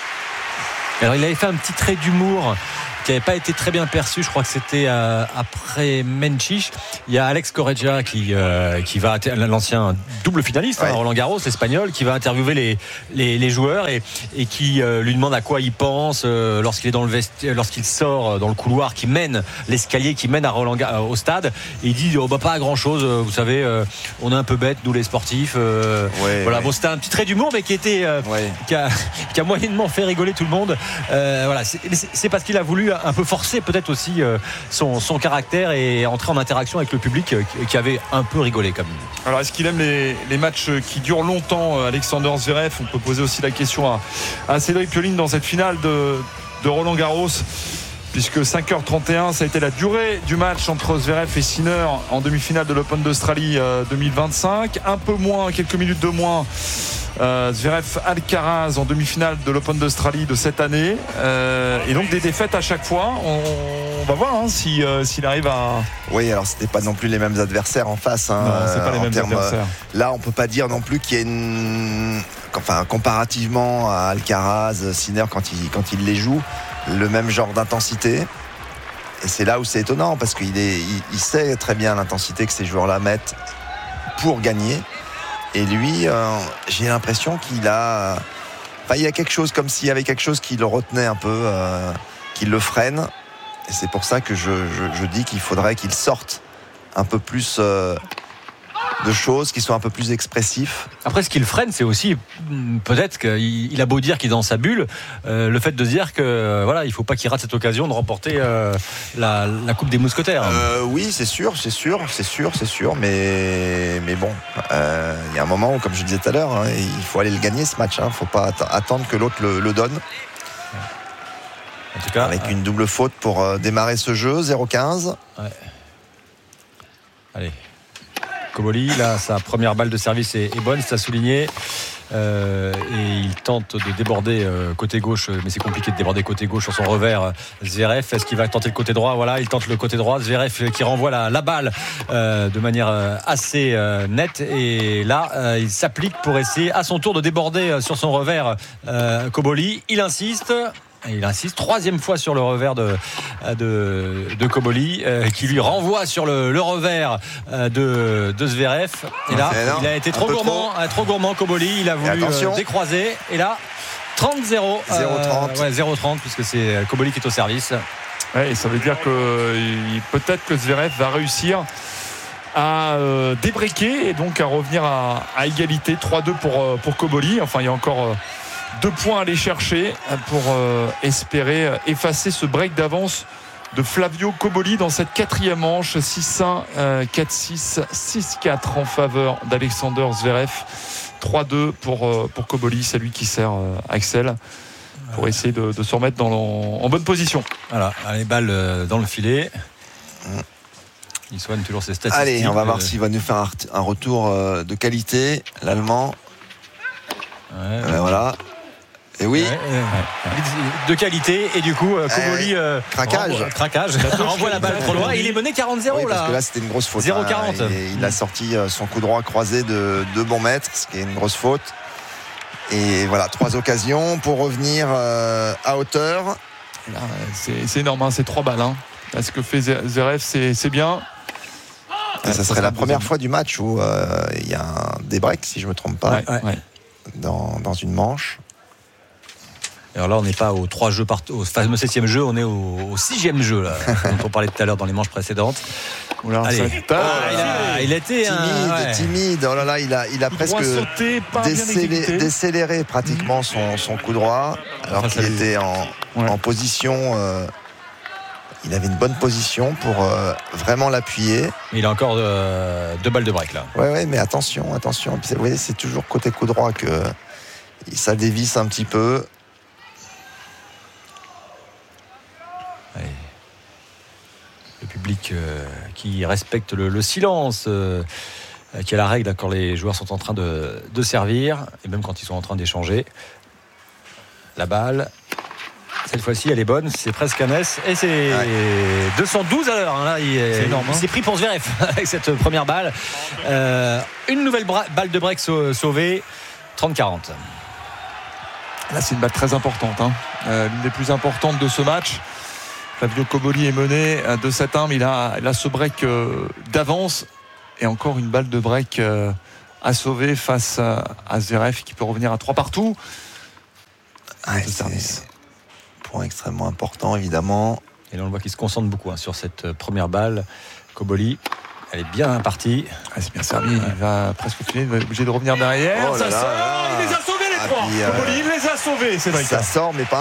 Alors, il avait fait un petit trait d'humour qui n'avait pas été très bien perçu. Je crois que c'était euh, après Menchich. Il y a Alex Correggia qui, euh, qui va, l'ancien double finaliste, ouais. hein, Roland Garros, espagnol, qui va interviewer les, les, les joueurs et, et qui euh, lui demande à quoi il pense euh, lorsqu'il est dans le vesti- lorsqu'il sort dans le couloir qui mène l'escalier qui mène à Roland Gar- au stade. Et il dit oh, bah, pas à grand chose. Vous savez, euh, on est un peu bêtes nous les sportifs. Euh, ouais, voilà, ouais. bon, c'était un petit trait d'humour, mais qui était euh, ouais. qui, a, qui a moyennement fait rigoler tout le monde. Euh, voilà, c'est, c'est parce qu'il a voulu un peu forcer peut-être aussi euh, son, son caractère et entrer en interaction avec le public euh, qui avait un peu rigolé comme. Alors est-ce qu'il aime les, les matchs qui durent longtemps, Alexander Zverev? On peut poser aussi la question à, à Cédric Pioline dans cette finale de, de Roland Garros, puisque cinq heures trente et un ça a été la durée du match entre Zverev et Sinner en demi-finale de l'Open d'Australie euh, deux mille vingt-cinq. Un peu moins, quelques minutes de moins, Euh, Zverev Alcaraz en demi-finale de l'Open d'Australie de cette année, euh, et donc des défaites à chaque fois. On, on va voir hein, si, euh, s'il arrive à. Oui, alors c'était pas non plus les mêmes adversaires en face. Hein, non, c'est pas les mêmes termes, adversaires. Là, on peut pas dire non plus qu'il y a une, enfin, comparativement à Alcaraz, Sinner quand il quand il les joue, le même genre d'intensité. Et c'est là où c'est étonnant parce qu'il est, il, il sait très bien l'intensité que ces joueurs-là mettent pour gagner. Et lui, euh, j'ai l'impression qu'il a, enfin, il y a quelque chose comme s'il y avait quelque chose qui le retenait un peu, euh, qui le freine. Et c'est pour ça que je, je, je dis qu'il faudrait qu'il sorte un peu plus euh, de choses, qui soient un peu plus expressifs. Après, ce qui le freine, c'est aussi peut-être qu'il il a beau dire qu'il est dans sa bulle, euh, le fait de dire que euh, voilà, il faut pas qu'il rate cette occasion de remporter euh, la, la Coupe des Mousquetaires. Euh, oui, c'est sûr, c'est sûr, c'est sûr, c'est sûr, mais mais bon, il euh, y a un moment où, comme je disais tout à l'heure, hein, il faut aller le gagner ce match. Il hein, faut pas att- attendre que l'autre le, le donne. En tout cas, avec ouais. une double faute pour euh, démarrer ce jeu, zéro quinze. Ouais. Allez. Koboli, là, sa première balle de service est, est bonne, c'est à souligner. Euh, et il tente de déborder euh, côté gauche, mais c'est compliqué de déborder côté gauche sur son revers. Zverev, est-ce qu'il va tenter le côté droit? Voilà, il tente le côté droit. Zverev qui renvoie la, la balle euh, de manière euh, assez euh, nette. Et là, euh, il s'applique pour essayer à son tour de déborder euh, sur son revers euh, Koboli. Il insiste. Et il insiste, troisième fois sur le revers de, de, de Koboli, euh, qui lui renvoie sur le, le revers euh, de, de Zverev. Et là, il a été trop gourmand, trop. trop gourmand Koboli, il a voulu euh, décroiser. Et là, trente zéro. zéro trente. Euh, ouais, zéro trente, puisque c'est Koboli qui est au service. Ouais, et ça veut dire que il, peut-être que Zverev va réussir à euh, débreaker et donc à revenir à, à égalité. trois deux pour, euh, pour Koboli. Enfin, il y a encore. Euh, Deux points à aller chercher pour euh, espérer effacer ce break d'avance de Flavio Koboli dans cette quatrième manche. six un, euh, quatre six, six quatre en faveur d'Alexander Zverev. trois deux pour, euh, pour Koboli, c'est lui qui sert euh, Axel pour essayer de, de se remettre dans en, en bonne position. Voilà, les balles dans le filet. Il soigne toujours ses statistiques. Allez, on va voir s'il va nous faire un, un retour de qualité, l'Allemand. Ouais, euh, ouais. Voilà. Et oui, ouais, ouais. De qualité, et du coup Koboli euh, craquage renvoie, craquage renvoie la balle trop loin et il est mené quarante zéro. Oui, là parce que là c'était une grosse faute zéro quarante. hein, il a sorti son coup droit croisé de deux bons mètres, ce qui est une grosse faute. Et voilà, trois occasions pour revenir euh, à hauteur. Là, c'est, c'est énorme, hein, c'est trois balles hein. Là, ce que fait Zverev, c'est, c'est bien. Et ça, ça serait la première fois du match où euh, il y a un débreak, si je ne me trompe pas, ouais, ouais. Dans, dans une manche. Alors là, on n'est pas aux trois jeux par, au fameux septième jeu, on est au, au sixième jeu là, dont on parlait tout à l'heure dans les manches précédentes. Oula, Allez. Ça Ah, il, a, il a été timide, un, ouais. timide. Oh là là, il a, il a presque sauté, décélé, décéléré pratiquement son, son coup droit, alors enfin, qu'il était en, ouais. en position. Euh, il avait une bonne position pour euh, vraiment l'appuyer. Il a encore euh, deux balles de break là. Ouais, ouais, mais attention, attention. Vous voyez, c'est toujours côté coup droit que ça dévisse un petit peu. Le public public euh, qui respecte le, le silence, euh, qui est la règle quand les joueurs sont en train de, de servir, et même quand ils sont en train d'échanger. La balle, cette fois-ci, elle est bonne, c'est presque un S, et c'est ouais. deux cent douze à l'heure. Hein, là, il, c'est énorme, il hein. s'est pris pour Zverev avec cette première balle. Euh, une nouvelle bra- balle de break sau- sauvée, trente quarante. Là, c'est une balle très importante, hein. euh, l'une des plus importantes de ce match. Flavio Cobolli est mené deux sept un, mais il a, il a ce break euh, d'avance, et encore une balle de break euh, à sauver face à, à Zverev qui peut revenir à trois partout. Ouais, c'est un point extrêmement important, évidemment. Et là, on voit qu'il se concentre beaucoup hein, sur cette première balle. Cobolli, elle est bien partie. Ah, c'est bien servi, ouais. Il va presque finir, il va être obligé de revenir derrière. Oh ça là sort, là. Il les a sauvés les Ah, trois. puis, euh, Cobolli, il les a sauvés, c'est vrai. Ça sort, mais pas